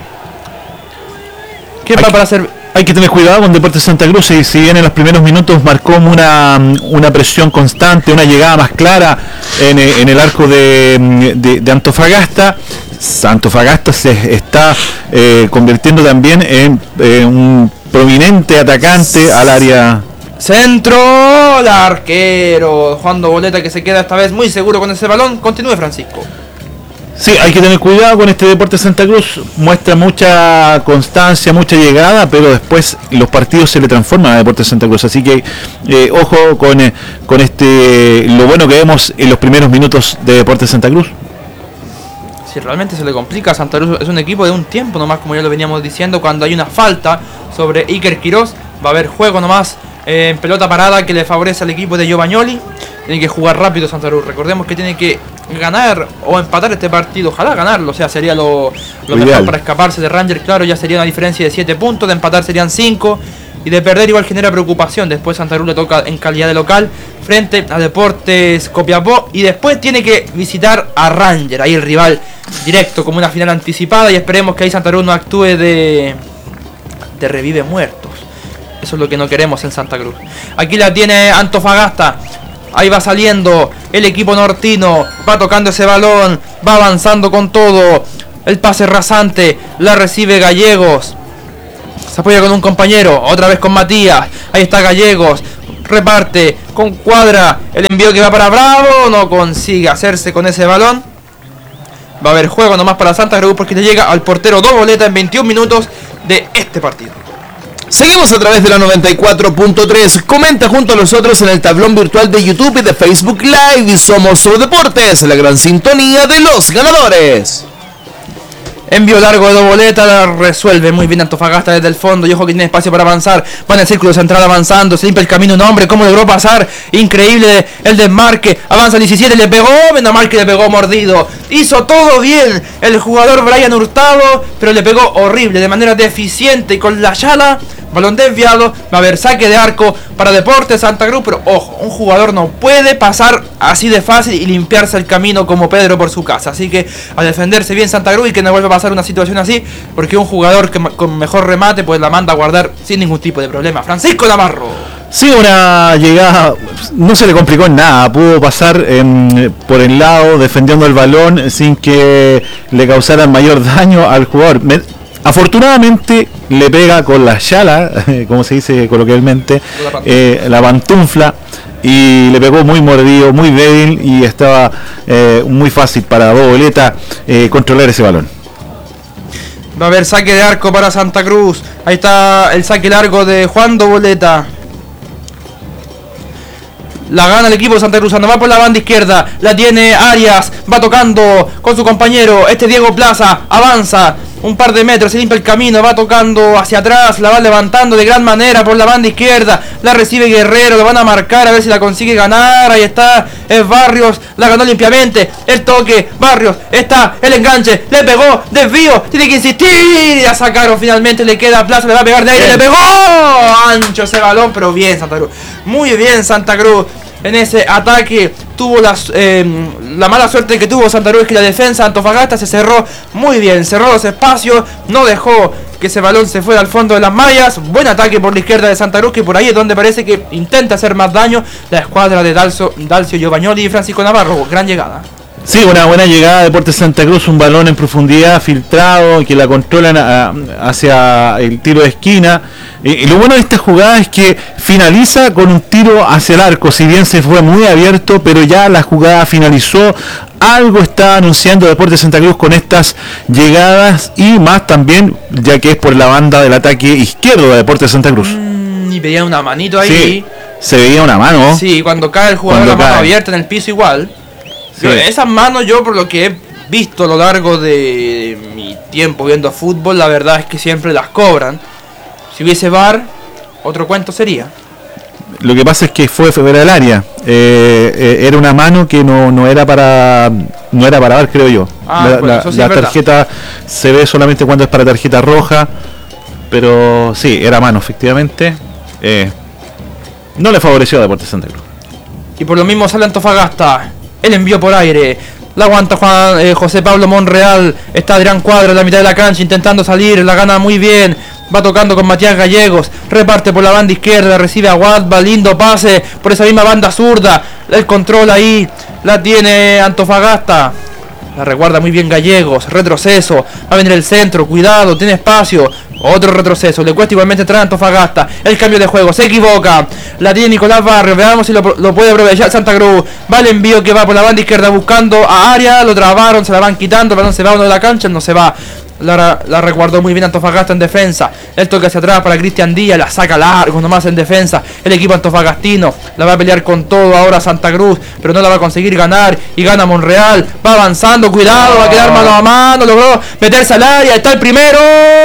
S1: ¿Qué va para hacer?
S4: Hay que tener cuidado con Deportes Santa Cruz, y si bien en los primeros minutos marcó una, una presión constante, una llegada más clara en, en el arco de, de, de Antofagasta, Antofagasta se está eh, convirtiendo también en eh, un prominente atacante al área.
S1: Centro, el arquero Juan Boleta, que se queda esta vez muy seguro con ese balón. Continúe, Francisco.
S4: Sí, hay que tener cuidado con este Deportes Santa Cruz, muestra mucha constancia, mucha llegada, pero después los partidos se le transforman a Deportes Santa Cruz, así que eh, ojo con, eh, con este lo bueno que vemos en los primeros minutos de Deportes Santa Cruz.
S1: Si realmente se le complica, Santa Cruz es un equipo de un tiempo nomás, como ya lo veníamos diciendo, cuando hay una falta sobre Iker Quiroz, va a haber juego nomás eh, en pelota parada que le favorece al equipo de Giovagnoli. Tiene que jugar rápido Santa Cruz, recordemos que tiene que ganar o empatar este partido, ojalá ganarlo, o sea, sería lo, lo mejor para escaparse de Rangers, claro, ya sería una diferencia de siete puntos, de empatar serían cinco, y de perder igual genera preocupación. Después Santa Cruz le toca en calidad de local frente a Deportes Copiapó, y después tiene que visitar a Rangers, ahí el rival directo, como una final anticipada, y esperemos que ahí Santa Cruz no actúe de, de revive muertos. Eso es lo que no queremos en Santa Cruz. Aquí la tiene Antofagasta. Ahí va saliendo el equipo nortino, va tocando ese balón, va avanzando con todo. El pase rasante, la recibe Gallegos. Se apoya con un compañero, otra vez con Matías. Ahí está Gallegos, reparte con Cuadra. El envío que va para Bravo, no consigue hacerse con ese balón. Va a haber juego nomás para Santa Cruz porque le llega al portero dos boletas en veintiún minutos de este partido.
S3: Seguimos a través de la noventa y cuatro punto tres. Comenta junto a nosotros en el tablón virtual de YouTube y de Facebook Live. Somos Solo Deportes, la gran sintonía de los ganadores.
S1: Envío largo de dos boletas, la resuelve muy bien Antofagasta desde el fondo. Y ojo que tiene espacio para avanzar. Va en el círculo central avanzando. Se limpia el camino un hombre. ¿Cómo logró pasar? Increíble el desmarque. Avanza el diecisiete, le pegó. Menamarque le pegó mordido. Hizo todo bien el jugador Brian Hurtado, pero le pegó horrible, de manera deficiente y con la chala. Balón desviado, va a haber saque de arco para Deportes Santa Cruz, pero ojo, un jugador no puede pasar así de fácil y limpiarse el camino como Pedro por su casa. Así que a defenderse bien Santa Cruz y que no vuelva a pasar una situación así, porque un jugador que con mejor remate pues la manda a guardar sin ningún tipo de problema. Francisco Navarro.
S4: Sí, una llegada, no se le complicó en nada, pudo pasar en, por el lado defendiendo el balón sin que le causaran mayor daño al jugador. Me, afortunadamente le pega con la chala, como se dice coloquialmente, eh, la pantufla, y le pegó muy mordido, muy débil, y estaba eh, muy fácil para Boboleta eh, controlar ese balón.
S1: Va a haber saque de arco para Santa Cruz. Ahí está el saque largo de Juan Doboleta. La gana el equipo de Santa Cruz, no va por la banda izquierda, la tiene Arias, va tocando con su compañero, este Diego Plaza, avanza un par de metros, se limpia el camino, va tocando hacia atrás, la va levantando de gran manera por la banda izquierda, la recibe Guerrero, lo van a marcar a ver si la consigue ganar, ahí está, es Barrios, la ganó limpiamente, el toque, Barrios, está el enganche, le pegó, desvío, tiene que insistir, y la sacaron finalmente, le queda Plaza, le va a pegar de aire, le pegó, ancho ese balón, pero bien Santa Cruz, muy bien Santa Cruz. En ese ataque tuvo la, eh, la mala suerte que tuvo Santa Cruz, que la defensa de Antofagasta se cerró muy bien, cerró los espacios, no dejó que ese balón se fuera al fondo de las mallas. Buen ataque por la izquierda de Santa Cruz, que por ahí es donde parece que intenta hacer más daño la escuadra de Dalcio, Dalcio Giovagnoli y Francisco Navarro. Gran llegada.
S4: Sí, una buena llegada de Deportes Santa Cruz, un balón en profundidad, filtrado, que la controlan a, hacia el tiro de esquina. Y, y lo bueno de esta jugada es que finaliza con un tiro hacia el arco, si bien se fue muy abierto, pero ya la jugada finalizó. Algo está anunciando Deportes Santa Cruz con estas llegadas, y más también, ya que es por la banda del ataque izquierdo de Deportes Santa Cruz.
S1: Mm, y veía una manito ahí.
S4: Sí, se veía una mano.
S1: Sí, cuando cae el jugador,
S4: Cuando
S1: la mano
S4: cae.
S1: abierta en el piso igual.
S4: Sí.
S1: Esas manos, yo por lo que he visto a lo largo de mi tiempo viendo fútbol, la verdad es que siempre las cobran. Si hubiese V A R, otro cuento sería.
S4: Lo que pasa es que fue fuera del área. Eh, eh, era una mano que no, no era para no era para V A R, creo yo.
S1: Ah,
S4: la
S1: bueno,
S4: la,
S1: eso sí
S4: la
S1: es verdad.
S4: tarjeta se ve solamente cuando es para tarjeta roja, pero sí, era mano, efectivamente. Eh, no le favoreció a Deportes Santa Cruz.
S1: Y por lo mismo sale Antofagasta. El envío por aire. La aguanta Juan, eh, José Pablo Monreal. Está Adrián Cuadra en la mitad de la cancha intentando salir. La gana muy bien. Va tocando con Matías Gallegos. Reparte por la banda izquierda. Recibe a Guadba. Lindo pase por esa misma banda zurda. El control ahí. La tiene Antofagasta. La reguarda muy bien Gallegos. Retroceso. Va a venir el centro. Cuidado. Tiene espacio. Otro retroceso. Le cuesta igualmente entrar a Antofagasta. El cambio de juego. Se equivoca. La tiene Nicolás Barrios. Veamos si lo, lo puede aprovechar Santa Cruz. Va el envío que va por la banda izquierda buscando a Arias. Lo trabaron. Se la van quitando. El balón se va a uno de la cancha. No se va. La, la reguardó muy bien Antofagasta en defensa. El toque hacia atrás para Cristian Díaz. La saca largo nomás en defensa. El equipo antofagastino la va a pelear con todo ahora Santa Cruz, pero no la va a conseguir ganar. Y gana Monreal. Va avanzando. Cuidado. Va a quedar mano a mano. Logró meterse al área. Está el primero.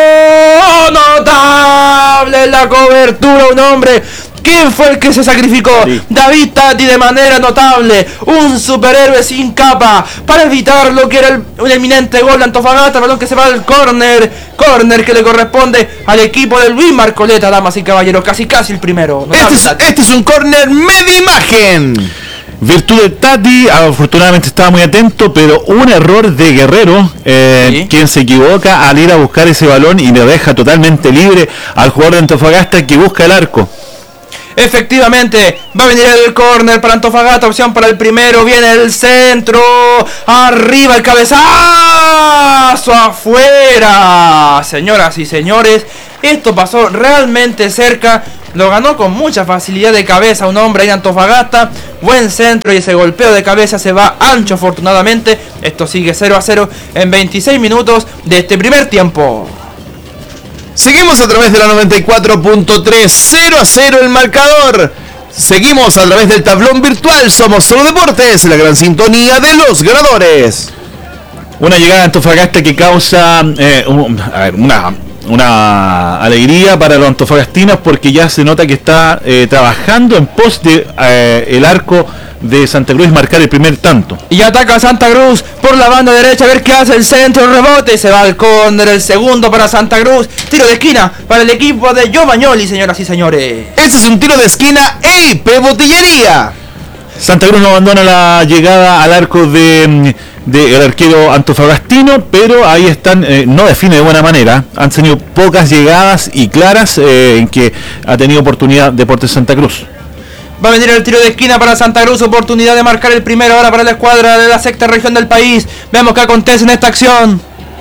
S1: Notable la cobertura. Un hombre. ¿Quién fue el que se sacrificó? Sí. David Tati, de manera notable. Un superhéroe sin capa para evitar lo que era el, un eminente gol de Antofagasta. Balón que se va al córner. Córner que le corresponde al equipo de Luis Marcoleta, damas y caballeros. Casi casi el primero.
S3: Este es, este es un córner media imagen.
S4: Virtud de Tati, afortunadamente estaba muy atento, pero un error de Guerrero, eh, ¿sí? Quien se equivoca al ir a buscar ese balón y le deja totalmente libre al jugador de Antofagasta que busca el arco.
S1: Efectivamente, va a venir el córner para Antofagasta, opción para el primero, viene el centro, arriba el cabezazo, afuera. Señoras y señores, esto pasó realmente cerca, lo ganó con mucha facilidad de cabeza un hombre ahí en Antofagasta, buen centro y ese golpeo de cabeza se va ancho afortunadamente. Esto sigue cero a cero en veintiséis minutos de este primer tiempo.
S3: Seguimos a través de la noventa y cuatro punto tres, cero a cero el marcador. Seguimos a través del tablón virtual. Somos Solo Deportes, la gran sintonía de los ganadores.
S4: Una llegada a Antofagasta que causa eh, un, a ver, una, una alegría para los antofagastinos, porque ya se nota que está eh, trabajando en pos de eh, el arco de Santa Cruz marcar el primer tanto.
S1: Y ataca Santa Cruz por la banda derecha, a ver qué hace el centro, rebote, se va al córner, el segundo para Santa Cruz, tiro de esquina para el equipo de Giovagnoli, señoras y señores.
S3: Este es un tiro de esquina E I P Botillería.
S4: Santa Cruz no abandona la llegada al arco de, de el arquero antofagastino, pero ahí están, eh, no define de buena manera, han tenido pocas llegadas y claras eh, en que ha tenido oportunidad Deportes Santa Cruz.
S1: Va a venir el tiro de esquina para Santa Cruz, oportunidad de marcar el primero ahora para la escuadra de la sexta región del país. Veamos qué acontece en esta acción.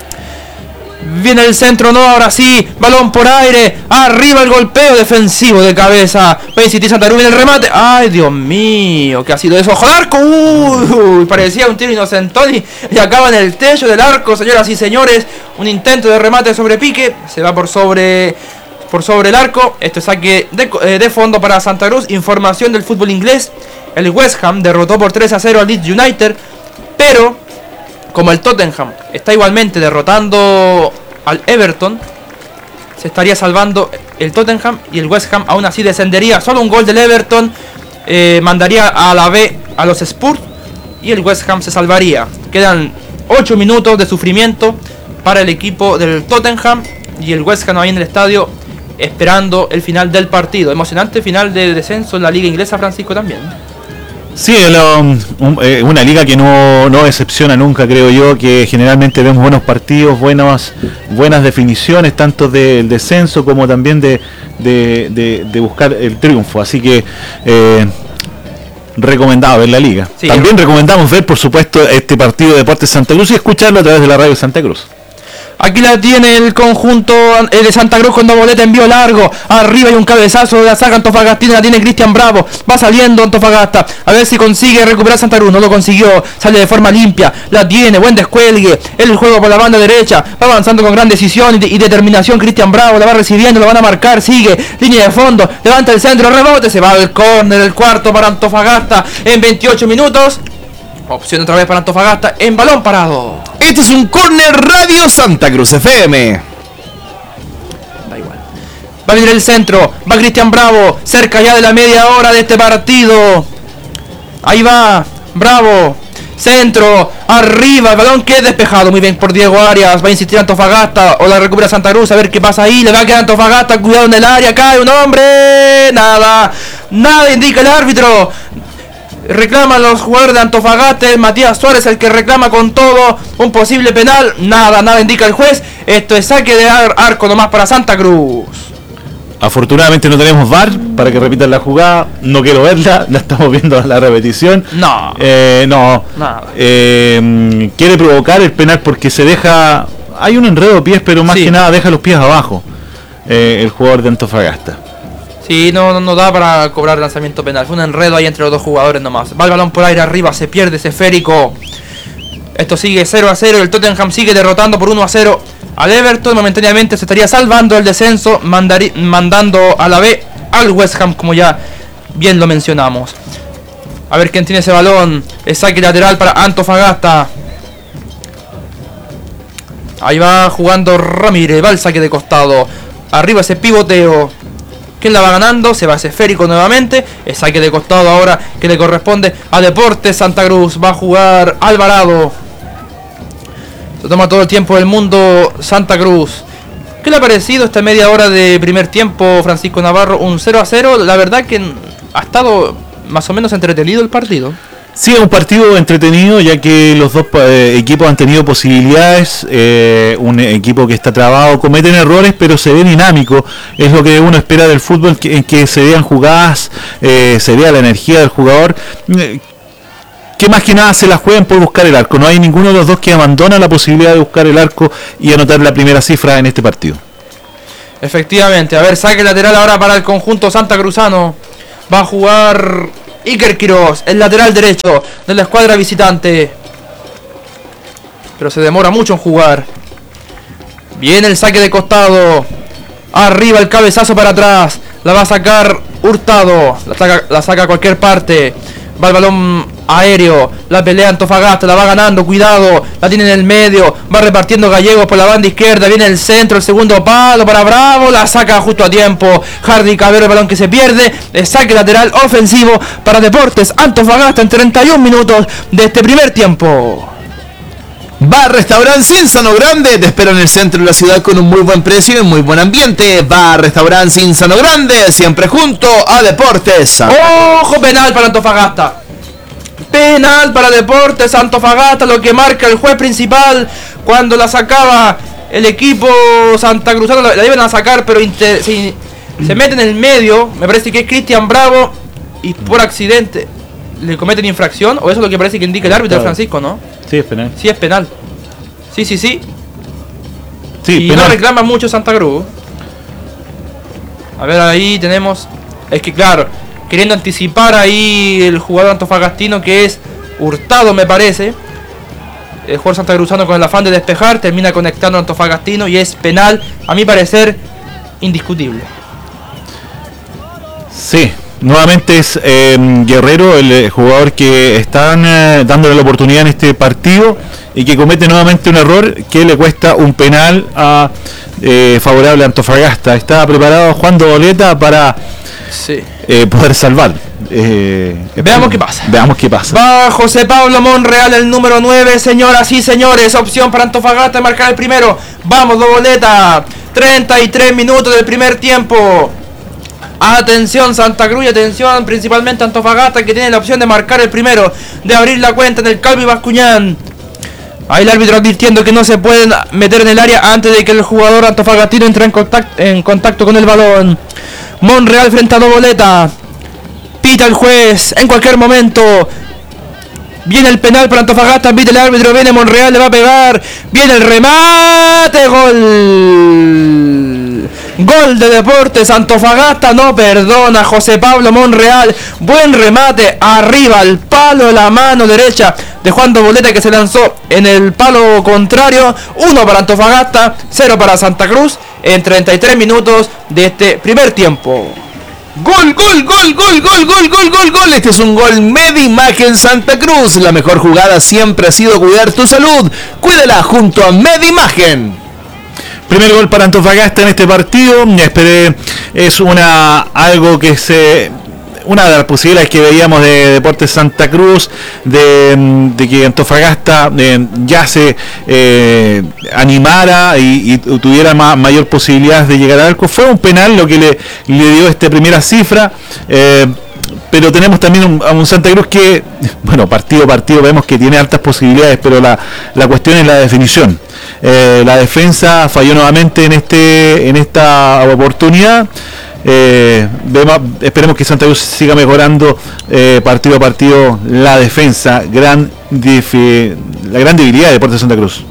S1: Viene el centro, no, ahora sí, balón por aire, arriba el golpeo defensivo de cabeza. Va a insistir Santa Cruz en el remate. Ay, Dios mío, ¿qué ha sido eso? ¡Ojo al arco! Uy, parecía un tiro inocentón y, y acaba en el techo del arco, señoras y señores. Un intento de remate sobre pique, se va por sobre... por sobre el arco. Esto es saque de, eh, de fondo para Santa Cruz. Información del fútbol inglés: el West Ham derrotó por tres a cero al Leeds United, pero como el Tottenham está igualmente derrotando al Everton, se estaría salvando el Tottenham y el West Ham aún así descendería. Solo un gol del Everton eh, mandaría a la B a los Spurs y el West Ham se salvaría. Quedan ocho minutos de sufrimiento para el equipo del Tottenham y el West Ham ahí en el estadio esperando el final del partido. Emocionante final de descenso en la liga inglesa, Francisco, también.
S4: Sí, lo, un, eh, una liga que no, no decepciona nunca, creo yo, que generalmente vemos buenos partidos, buenas, buenas definiciones, tanto del descenso como también de, de, de, de buscar el triunfo. Así que eh, recomendado ver la liga. Sí, también eh. recomendamos ver, por supuesto, este partido de Deportes Santa Cruz y escucharlo a través de la radio Santa Cruz.
S1: Aquí la tiene el conjunto de Santa Cruz con Doboleta, envío largo, arriba hay un cabezazo de la saga antofagastina, la tiene Cristian Bravo, va saliendo Antofagasta, a ver si consigue recuperar Santa Cruz, no lo consiguió, sale de forma limpia, la tiene, buen descuelgue, el juego por la banda derecha, va avanzando con gran decisión y, de, y determinación Cristian Bravo, la va recibiendo, lo van a marcar, sigue, línea de fondo, levanta el centro, rebote, se va al córner, el cuarto para Antofagasta en veintiocho minutos. Opción otra vez para Antofagasta en balón parado.
S3: Este es un córner Radio Santa Cruz F M.
S1: Da igual. Va a venir el centro. Va Cristian Bravo. Cerca ya de la media hora de este partido. Ahí va. Bravo. Centro. Arriba. El balón que es despejado. Muy bien por Diego Arias. Va a insistir Antofagasta. O la recupera Santa Cruz. A ver qué pasa ahí. Le va a quedar Antofagasta. Cuidado en el área. Cae un hombre. Nada. Nada indica el árbitro. Reclaman los jugadores de Antofagasta, Matías Suárez el que reclama con todo un posible penal. Nada, nada indica el juez. Esto es saque de ar- arco nomás para Santa Cruz.
S4: Afortunadamente no tenemos V A R para que repitan la jugada. No quiero verla, la estamos viendo la repetición.
S1: No.
S4: Eh, no.
S1: Nada.
S4: Eh, quiere provocar el penal porque se deja... Hay un enredo de pies, pero más sí. que nada deja los pies abajo eh, el jugador de Antofagasta.
S1: Sí, no, no, no da para cobrar lanzamiento penal. Fue un enredo ahí entre los dos jugadores nomás. Va el balón por aire arriba, se pierde ese esférico. Esto sigue cero a cero. El Tottenham sigue derrotando por uno a cero al Everton. Momentáneamente se estaría salvando el descenso, mandari- mandando a la B al West Ham, como ya bien lo mencionamos. A ver quién tiene ese balón. El saque lateral para Antofagasta. Ahí va jugando Ramírez. Va el saque de costado. Arriba ese pivoteo. ¿Quién la va ganando? Se va ese esférico nuevamente. El saque de costado ahora que le corresponde a Deportes Santa Cruz. Va a jugar Alvarado. Se toma todo el tiempo del mundo Santa Cruz. ¿Qué le ha parecido esta media hora de primer tiempo, Francisco Navarro? Un cero a cero. La verdad que ha estado más o menos entretenido el partido.
S4: Sí, es un partido entretenido, ya que los dos eh, equipos han tenido posibilidades. Eh, un equipo que está trabado, cometen errores, pero se ve dinámico. Es lo que uno espera del fútbol, que, en que se vean jugadas, eh, se vea la energía del jugador. Eh, que más que nada se la jueguen por buscar el arco. No hay ninguno de los dos que abandona la posibilidad de buscar el arco y anotar la primera cifra en este partido.
S1: Efectivamente, a ver, saque lateral ahora para el conjunto santacruzano. Va a jugar Iker Quiroz, el lateral derecho de la escuadra visitante. Pero se demora mucho en jugar. Viene el saque de costado. Arriba el cabezazo para atrás. La va a sacar Hurtado. La saca, la saca a cualquier parte. Va el balón aéreo. La pelea Antofagasta. La va ganando. Cuidado. La tiene en el medio. Va repartiendo Gallegos por la banda izquierda. Viene el centro. El segundo palo para Bravo. La saca justo a tiempo. Hardy Cabero. El balón que se pierde. El saque lateral ofensivo para Deportes Antofagasta en treinta y un minutos de este primer tiempo.
S3: Bar Restaurant Cinzano Grande te espera en el centro de la ciudad con un muy buen precio y muy buen ambiente. Bar Restaurant Cinzano Grande, siempre junto a Deportes.
S1: ¡Ojo! Penal para Antofagasta. Penal para Deportes Antofagasta, lo que marca el juez principal cuando la sacaba el equipo santacruzano. La, la iban a sacar, pero inter, se, se mete en el medio. Me parece que es Cristian Bravo y por accidente le cometen infracción, o eso es lo que parece que indica el árbitro, claro. Francisco, ¿no?
S4: Sí, es penal.
S1: Sí, es penal. Sí, sí, sí.
S4: Sí,
S1: y
S4: penal.
S1: No reclama mucho Santa Cruz. A ver, ahí tenemos. Es que claro, queriendo anticipar ahí el jugador antofagastino, que es Hurtado, me parece. El jugador santacruzano, con el afán de despejar, termina conectando a Antofagastino y es penal, a mi parecer, indiscutible.
S4: Sí. Nuevamente es eh, Guerrero, el eh, jugador que están eh, dándole la oportunidad en este partido y que comete nuevamente un error que le cuesta un penal a eh, favorable a Antofagasta. Está preparado Juan Doboleta para
S1: sí.
S4: eh, poder salvar. Eh,
S1: Veamos qué pasa.
S4: Veamos qué pasa.
S1: Va José Pablo Monreal, el número nueve, señoras y señores. Opción para Antofagasta de marcar el primero. Vamos, Doboleta. treinta y tres minutos del primer tiempo. Atención Santa Cruz y atención principalmente Antofagasta, que tiene la opción de marcar el primero, de abrir la cuenta en el Calvi Bascuñán. Ahí el árbitro advirtiendo que no se pueden meter en el área antes de que el jugador antofagastino entre en contacto, en contacto con el balón. Monreal frente a Doboleta. Pita el juez en cualquier momento. Viene el penal para Antofagasta, pita el árbitro, viene Monreal, le va a pegar. Viene el remate, gol. Gol de Deportes Antofagasta, no perdona José Pablo Monreal. Buen remate, arriba al palo, la mano derecha de Juan Doboleta, que se lanzó en el palo contrario. Uno para Antofagasta, cero para Santa Cruz en treinta y tres minutos de este primer tiempo.
S3: Gol, gol, gol, gol, gol, gol, gol, gol, gol. Este es un gol Medimagen Santa Cruz. La mejor jugada siempre ha sido cuidar tu salud. Cuídala junto a Medimagen.
S4: Primer gol para Antofagasta en este partido. Esperé, es una algo que se una de las posibilidades que veíamos de Deportes Santa Cruz, de, de que Antofagasta eh, ya se eh, animara y, y tuviera ma, mayor posibilidad de llegar al arco. Fue un penal lo que le, le dio esta primera cifra. Eh, pero tenemos también un, a un Santa Cruz que, bueno, partido a partido vemos que tiene altas posibilidades, pero la, la cuestión es la definición. Eh, la defensa falló nuevamente en este en esta oportunidad. Eh, vemos, esperemos que Santa Cruz siga mejorando eh, partido a partido la defensa, gran difi, la gran debilidad de Deportes Santa Cruz.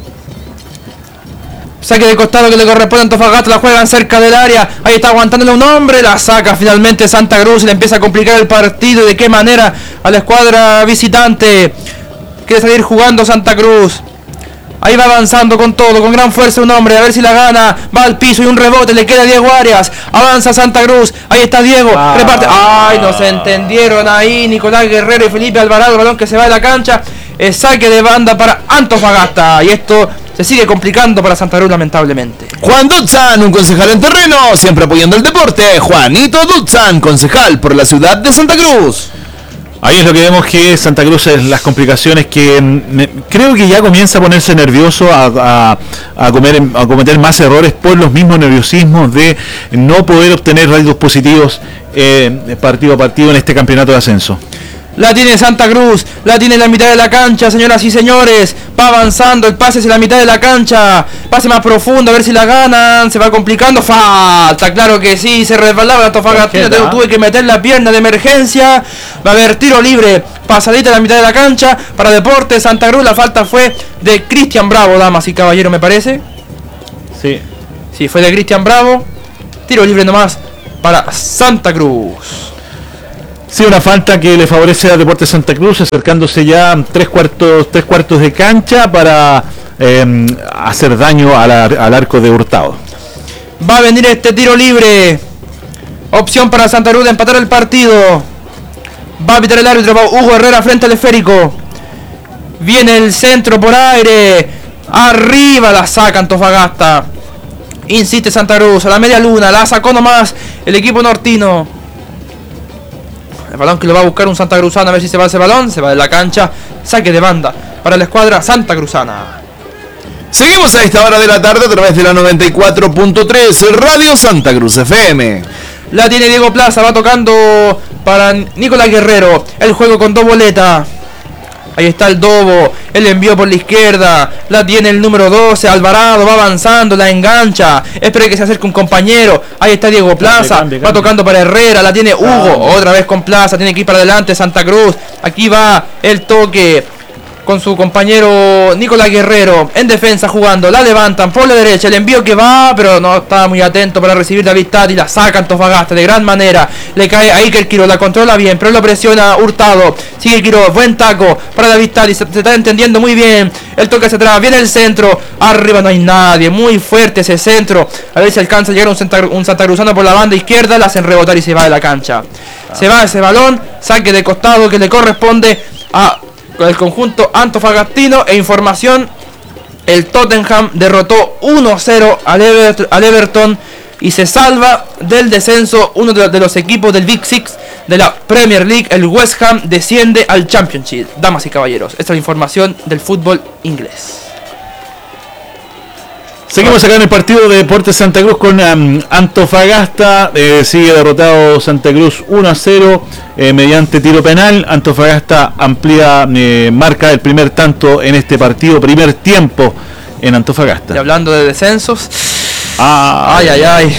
S1: Saque de costado que le corresponde a Antofagasta, la juegan cerca del área, ahí está aguantándole un hombre, la saca finalmente Santa Cruz y le empieza a complicar el partido. ¿De qué manera? A la escuadra visitante. Quiere salir jugando Santa Cruz. Ahí va avanzando con todo, con gran fuerza un hombre, a ver si la gana. Va al piso y un rebote, le queda Diego Arias. Avanza Santa Cruz, ahí está Diego, ah. reparte. Ay, no se entendieron ahí Nicolás Guerrero y Felipe Alvarado, el balón que se va de la cancha. El saque de banda para Antofagasta. Y esto se sigue complicando para Santa Cruz, lamentablemente.
S3: Juan Dutzan, un concejal en terreno, siempre apoyando el deporte. Juanito Dutzan, concejal por la ciudad de Santa Cruz.
S4: Ahí es lo que vemos que Santa Cruz es las complicaciones que me, creo que ya comienza a ponerse nervioso, a, a, a, comer, a cometer más errores por los mismos nerviosismos de no poder obtener réditos positivos eh, partido a partido en este campeonato de ascenso.
S1: La tiene Santa Cruz, la tiene en la mitad de la cancha, señoras y señores. Va avanzando, el pase hacia la mitad de la cancha. Pase más profundo, a ver si la ganan. Se va complicando, falta, claro que sí. Se resbalaba Antofagastino, tuve que meter la pierna de emergencia. Va a haber tiro libre, pasadita en la mitad de la cancha para Deportes Santa Cruz. La falta fue de Cristian Bravo, damas y caballeros, me parece.
S4: Sí.
S1: Sí, fue de Cristian Bravo. Tiro libre nomás para Santa Cruz.
S4: Sí, una falta que le favorece a Deportes Santa Cruz, acercándose ya tres cuartos, tres cuartos de cancha para eh, hacer daño a la, al arco de Hurtado.
S1: Va a venir este tiro libre. Opción para Santa Cruz de empatar el partido. Va a pitar el árbitro, va Hugo Herrera frente al esférico. Viene el centro por aire. Arriba la saca Antofagasta. Insiste Santa Cruz, a la media luna, la sacó nomás el equipo nortino. El balón que lo va a buscar un Santa Cruzana, a ver si se va ese balón. Se va de la cancha, saque de banda para la escuadra Santa Cruzana.
S3: Seguimos a esta hora de la tarde a través de la noventa y cuatro punto tres Radio Santa Cruz F M.
S1: La tiene Diego Plaza, va tocando para Nicolás Guerrero. El juego con dos boletas. Ahí está el Dobo, el envío por la izquierda. La tiene el número doce, Alvarado, va avanzando, la engancha. Espera que se acerque un compañero. Ahí está Diego Plaza, cambie, cambie. Va tocando para Herrera, la tiene Hugo, cambie. Otra vez con Plaza, tiene que ir para adelante Santa Cruz. Aquí va el toque con su compañero Nicolás Guerrero en defensa jugando, la levantan por la derecha, el envío que va, pero no está muy atento para recibir David Tati, la saca Antofagasta de gran manera, le cae a Iker Quiroz, la controla bien, pero lo presiona Hurtado, sigue Quiroz, buen taco para David Tati, se, se está entendiendo muy bien, el toque hacia atrás, viene el centro, arriba no hay nadie, muy fuerte ese centro, a ver si alcanza a llegar un, Santa, un santacruzano por la banda izquierda, la hacen rebotar y se va de la cancha, se va ese balón, saque de costado que le corresponde a con el conjunto antofagastino. E información, el Tottenham derrotó uno a cero al, Ever, al Everton y se salva del descenso uno de, de los equipos del Big Six de la Premier League. El West Ham desciende al Championship. Damas y caballeros, esta es la información del fútbol inglés.
S4: Seguimos acá en el partido de Deportes Santa Cruz con um, Antofagasta. Eh, sigue derrotado Santa Cruz uno a cero eh, mediante tiro penal. Antofagasta amplía, eh, marca el primer tanto en este partido, primer tiempo en Antofagasta.
S1: Y hablando de descensos, ah, ay, ay, ay,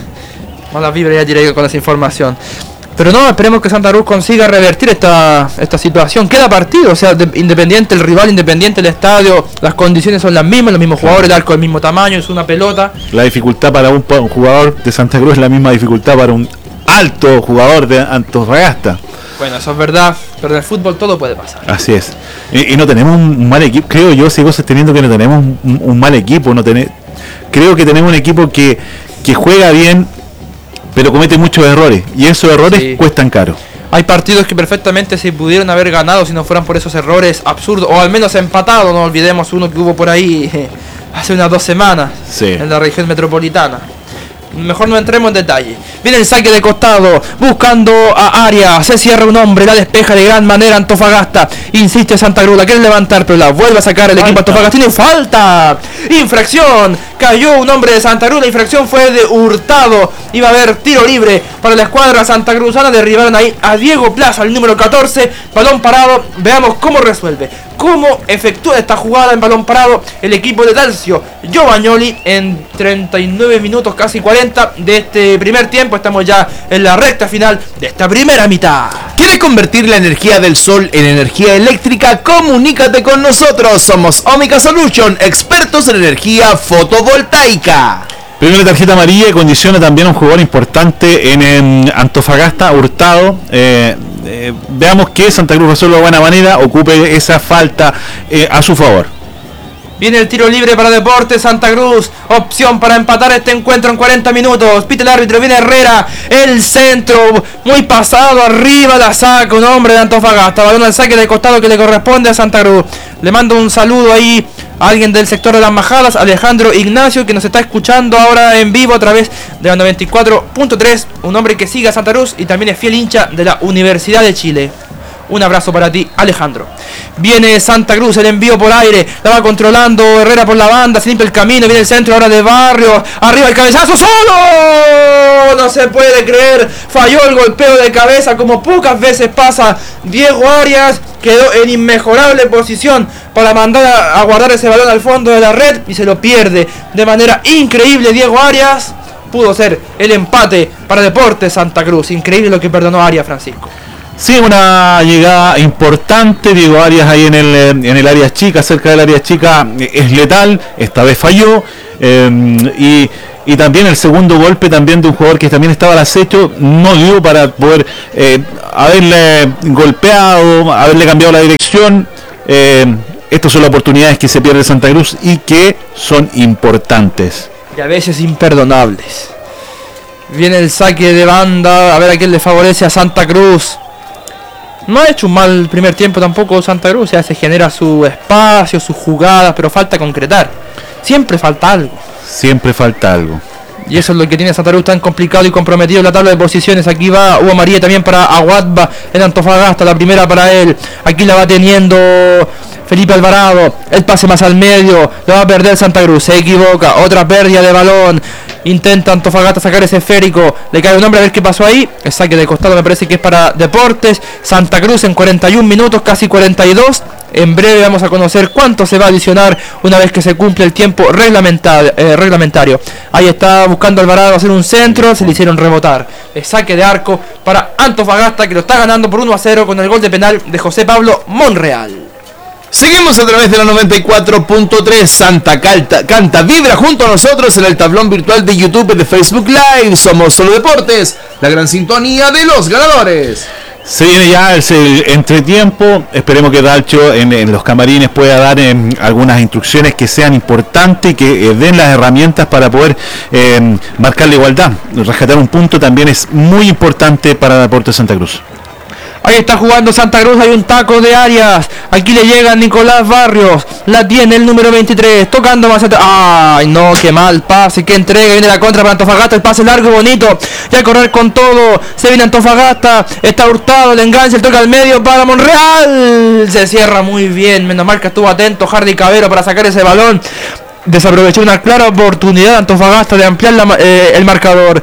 S1: mala vibra ya tiré con esa información. Pero no, esperemos que Santa Cruz consiga revertir esta, esta situación. Queda partido, o sea, de, independiente el rival, independiente el estadio, las condiciones son las mismas, los mismos jugadores, el arco del mismo tamaño, es una pelota.
S4: La dificultad para un, un jugador de Santa Cruz es la misma dificultad para un alto jugador de Antofagasta.
S1: Bueno, eso es verdad, pero en el fútbol todo puede pasar.
S4: Así es. Y, y no tenemos un mal equipo, creo yo, sigo sosteniendo que no tenemos un, un mal equipo, no ten, creo que tenemos un equipo que, que juega bien, pero comete muchos errores, y esos errores sí cuestan caro.
S1: Hay partidos que perfectamente se pudieron haber ganado si no fueran por esos errores absurdos, o al menos empatado, no olvidemos uno que hubo por ahí eh, hace unas dos semanas, sí, en la región metropolitana. Mejor no entremos en detalle. Viene el saque de costado, buscando a Arias, se cierra un hombre, la despeja de gran manera Antofagasta, insiste Santa Cruz, la quiere levantar, pero la vuelve a sacar el falta. Equipo antofagastino y falta, infracción, cayó un hombre de Santa Cruz, la infracción fue de Hurtado, iba a haber tiro libre para la escuadra santacruzana, derribaron ahí a Diego Plaza, el número catorce, balón parado, veamos cómo resuelve, cómo efectúa esta jugada en balón parado el equipo de Dalcio Giovagnoli en treinta y nueve minutos, casi cuarenta de este primer tiempo. Estamos ya en la recta final de esta primera mitad.
S3: ¿Quieres convertir la energía del sol en energía eléctrica? Comunícate con nosotros, somos Omica Solution, expertos en energía fotovoltaica.
S4: Primera tarjeta amarilla y condiciona también a un jugador importante en, en Antofagasta, Hurtado. Eh, eh, veamos que Santa Cruz resuelve de buena manera, ocupe esa falta eh, a su favor.
S1: Viene el tiro libre para Deportes Santa Cruz, opción para empatar este encuentro en cuarenta minutos. Pite el árbitro, viene Herrera, el centro, muy pasado, arriba la saca un hombre de Antofagasta, balón al saque de costado que le corresponde a Santa Cruz. Le mando un saludo ahí a alguien del sector de las Majadas, Alejandro Ignacio, que nos está escuchando ahora en vivo a través de la noventa y cuatro punto tres, un hombre que sigue a Santa Cruz y también es fiel hincha de la Universidad de Chile. Un abrazo para ti, Alejandro. Viene Santa Cruz, el envío por aire, la va controlando Herrera por la banda, se limpia el camino, viene el centro ahora de Barrios, arriba el cabezazo, ¡solo! No se puede creer, falló el golpeo de cabeza como pocas veces pasa. Diego Arias quedó en inmejorable posición para mandar a, a guardar ese balón al fondo de la red y se lo pierde de manera increíble. Diego Arias pudo ser el empate para Deportes Santa Cruz. Increíble lo que perdonó Arias, Francisco.
S4: Sí, una llegada importante. Diego Arias ahí en el, en el área chica, cerca del área chica, es letal. Esta vez falló. Eh, y, y también el segundo golpe también de un jugador que también estaba al acecho, no dio para poder eh, haberle golpeado, haberle cambiado la dirección. Eh, estas son las oportunidades que se pierde Santa Cruz y que son importantes.
S1: Y a veces imperdonables. Viene el saque de banda, a ver a quién le favorece a Santa Cruz. No ha hecho un mal primer tiempo tampoco Santa Cruz, ya se genera su espacio, sus jugadas, pero falta concretar. Siempre falta algo.
S4: Siempre falta algo.
S1: Y eso es lo que tiene Santa Cruz tan complicado y comprometido en la tabla de posiciones. Aquí va Hugo María también para Aguadba en Antofagasta, la primera para él. Aquí la va teniendo Felipe Alvarado, el pase más al medio, lo va a perder Santa Cruz, se equivoca, otra pérdida de balón. Intenta Antofagasta sacar ese esférico, le cae un hombre, a ver qué pasó ahí. El saque de costado me parece que es para Deportes Santa Cruz en cuarenta y un minutos, casi cuarenta y dos. En breve vamos a conocer cuánto se va a adicionar una vez que se cumple el tiempo reglamentario. Eh, reglamentario. Ahí está buscando Alvarado hacer un centro, se le hicieron rebotar. El saque de arco para Antofagasta, que lo está ganando por uno a cero con el gol de penal de José Pablo Monreal.
S3: Seguimos a través de la noventa y cuatro punto tres. Santa Calta, Canta Vibra junto a nosotros en el tablón virtual de YouTube de Facebook Live. Somos Solo Deportes, la gran sintonía de los ganadores.
S4: Se viene ya el, el entretiempo. Esperemos que Dalcho en, en los camarines pueda dar eh, algunas instrucciones que sean importantes y que eh, den las herramientas para poder eh, marcar la igualdad. Rescatar un punto también es muy importante para Deportes Santa Cruz.
S1: Ahí está jugando Santa Cruz, hay un taco de Arias. Aquí le llega Nicolás Barrios. La tiene el número veintitrés, tocando más atrás. Ay, no, qué mal pase, qué entrega. Viene la contra para Antofagasta, el pase largo y bonito. Y a correr con todo, se viene Antofagasta. Está Hurtado, el enganche, el toque al medio para Monreal. Se cierra muy bien, menos mal que estuvo atento Hardy Cabero para sacar ese balón. Desaprovechó una clara oportunidad de Antofagasta de ampliar la, eh, el marcador.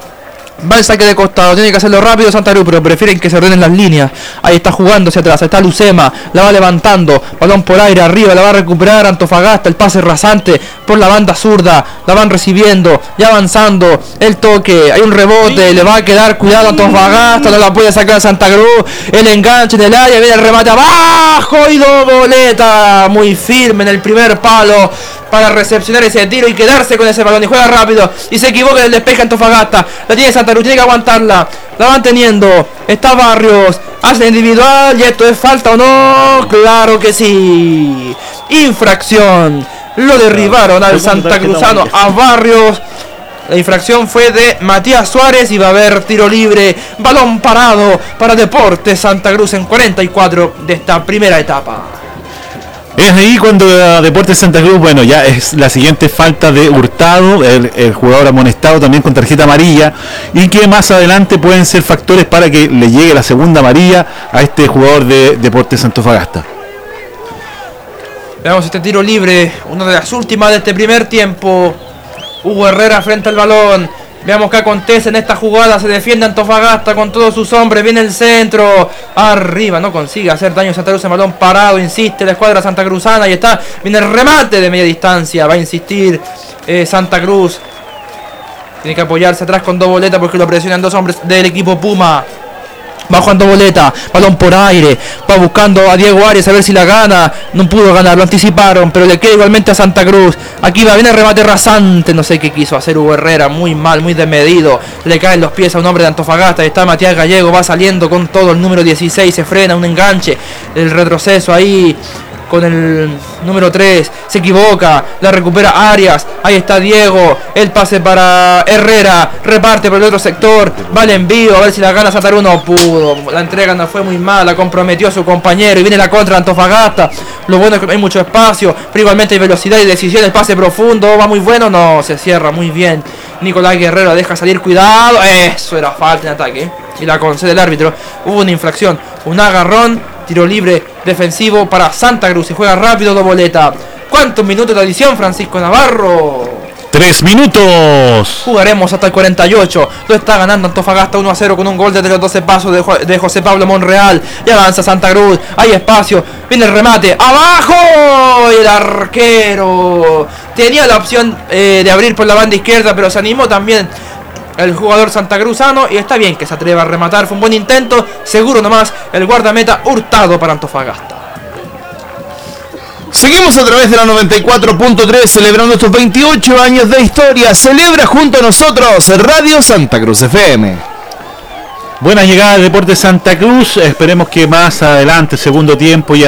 S1: Va el saque de costado, tiene que hacerlo rápido Santa Cruz, pero prefieren que se ordenen las líneas. Ahí está jugando hacia atrás, está Lucema, la va levantando, balón por aire arriba, la va a recuperar Antofagasta, el pase rasante por la banda zurda, la van recibiendo, ya avanzando, el toque, hay un rebote, le va a quedar cuidado Antofagasta, no la puede sacar Santa Cruz, el enganche del área, viene el remate abajo y doboleta, muy firme en el primer palo para recepcionar ese tiro y quedarse con ese balón, y juega rápido y se equivoca en el despeje Antofagasta. La tiene Santa Cruz, tiene que aguantarla, la van teniendo, está Barrios, hace individual y esto es falta o no, claro que sí, infracción, lo derribaron al santacruzano, a Barrios. La infracción fue de Matías Suárez y va a haber tiro libre, balón parado para Deportes Santa Cruz en cuarenta y cuatro de esta primera etapa.
S4: Es ahí cuando uh, Deportes Santa Cruz, bueno, ya es la siguiente falta de Hurtado, el, el jugador amonestado también con tarjeta amarilla, y que más adelante pueden ser factores para que le llegue la segunda amarilla a este jugador de Deportes Antofagasta.
S1: Veamos este tiro libre, una de las últimas de este primer tiempo. Hugo Herrera frente al balón. Veamos qué acontece en esta jugada. Se defiende Antofagasta con todos sus hombres. Viene el centro. Arriba. No consigue hacer daño Santa Cruz. El balón parado. Insiste la escuadra santacruzana. Ahí está. Viene el remate de media distancia. Va a insistir eh, Santa Cruz. Tiene que apoyarse atrás con dos boletas porque lo presionan dos hombres del equipo Puma. Va jugando boleta, balón por aire, va buscando a Diego Arias a ver si la gana, no pudo ganar, lo anticiparon, pero le queda igualmente a Santa Cruz. Aquí va, viene el remate rasante, no sé qué quiso hacer Hugo Herrera, muy mal, muy desmedido, le caen los pies a un hombre de Antofagasta, está Matías Gallego, va saliendo con todo, el número dieciséis, se frena, un enganche, el retroceso ahí con el número tres, se equivoca, la recupera Arias, ahí está Diego, el pase para Herrera, reparte por el otro sector, va el envío, a ver si la gana Santa Cruz, no pudo, la entrega no fue muy mala, comprometió a su compañero y viene la contra de Antofagasta. Lo bueno es que no hay mucho espacio, pero igualmente hay velocidad y decisión, el pase profundo, va muy bueno, no, se cierra muy bien, Nicolás Guerrero deja salir, cuidado, eso era falta en ataque. y la concede el árbitro. Hubo una infracción, un agarrón, tiro libre defensivo para Santa Cruz y juega rápido de Boleta. ¿Cuántos minutos de adición, Francisco Navarro?
S4: Tres minutos.
S1: Jugaremos hasta el cuarenta y ocho. Lo está ganando Antofagasta uno a cero con un gol desde los doce pasos de, Jo- de José Pablo Monreal. Y avanza Santa Cruz. Hay espacio. Viene el remate. ¡Abajo! Y el arquero tenía la opción eh, de abrir por la banda izquierda, pero se animó también el jugador santacruzano. Y está bien que se atreva a rematar. Fue un buen intento. Seguro nomás el guardameta Hurtado para Antofagasta.
S3: Seguimos a través de la noventa y cuatro punto tres celebrando estos veintiocho años de historia. Celebra junto a nosotros Radio Santa Cruz F M.
S4: Buena llegada de Deportes Santa Cruz. Esperemos que más adelante, segundo tiempo, ya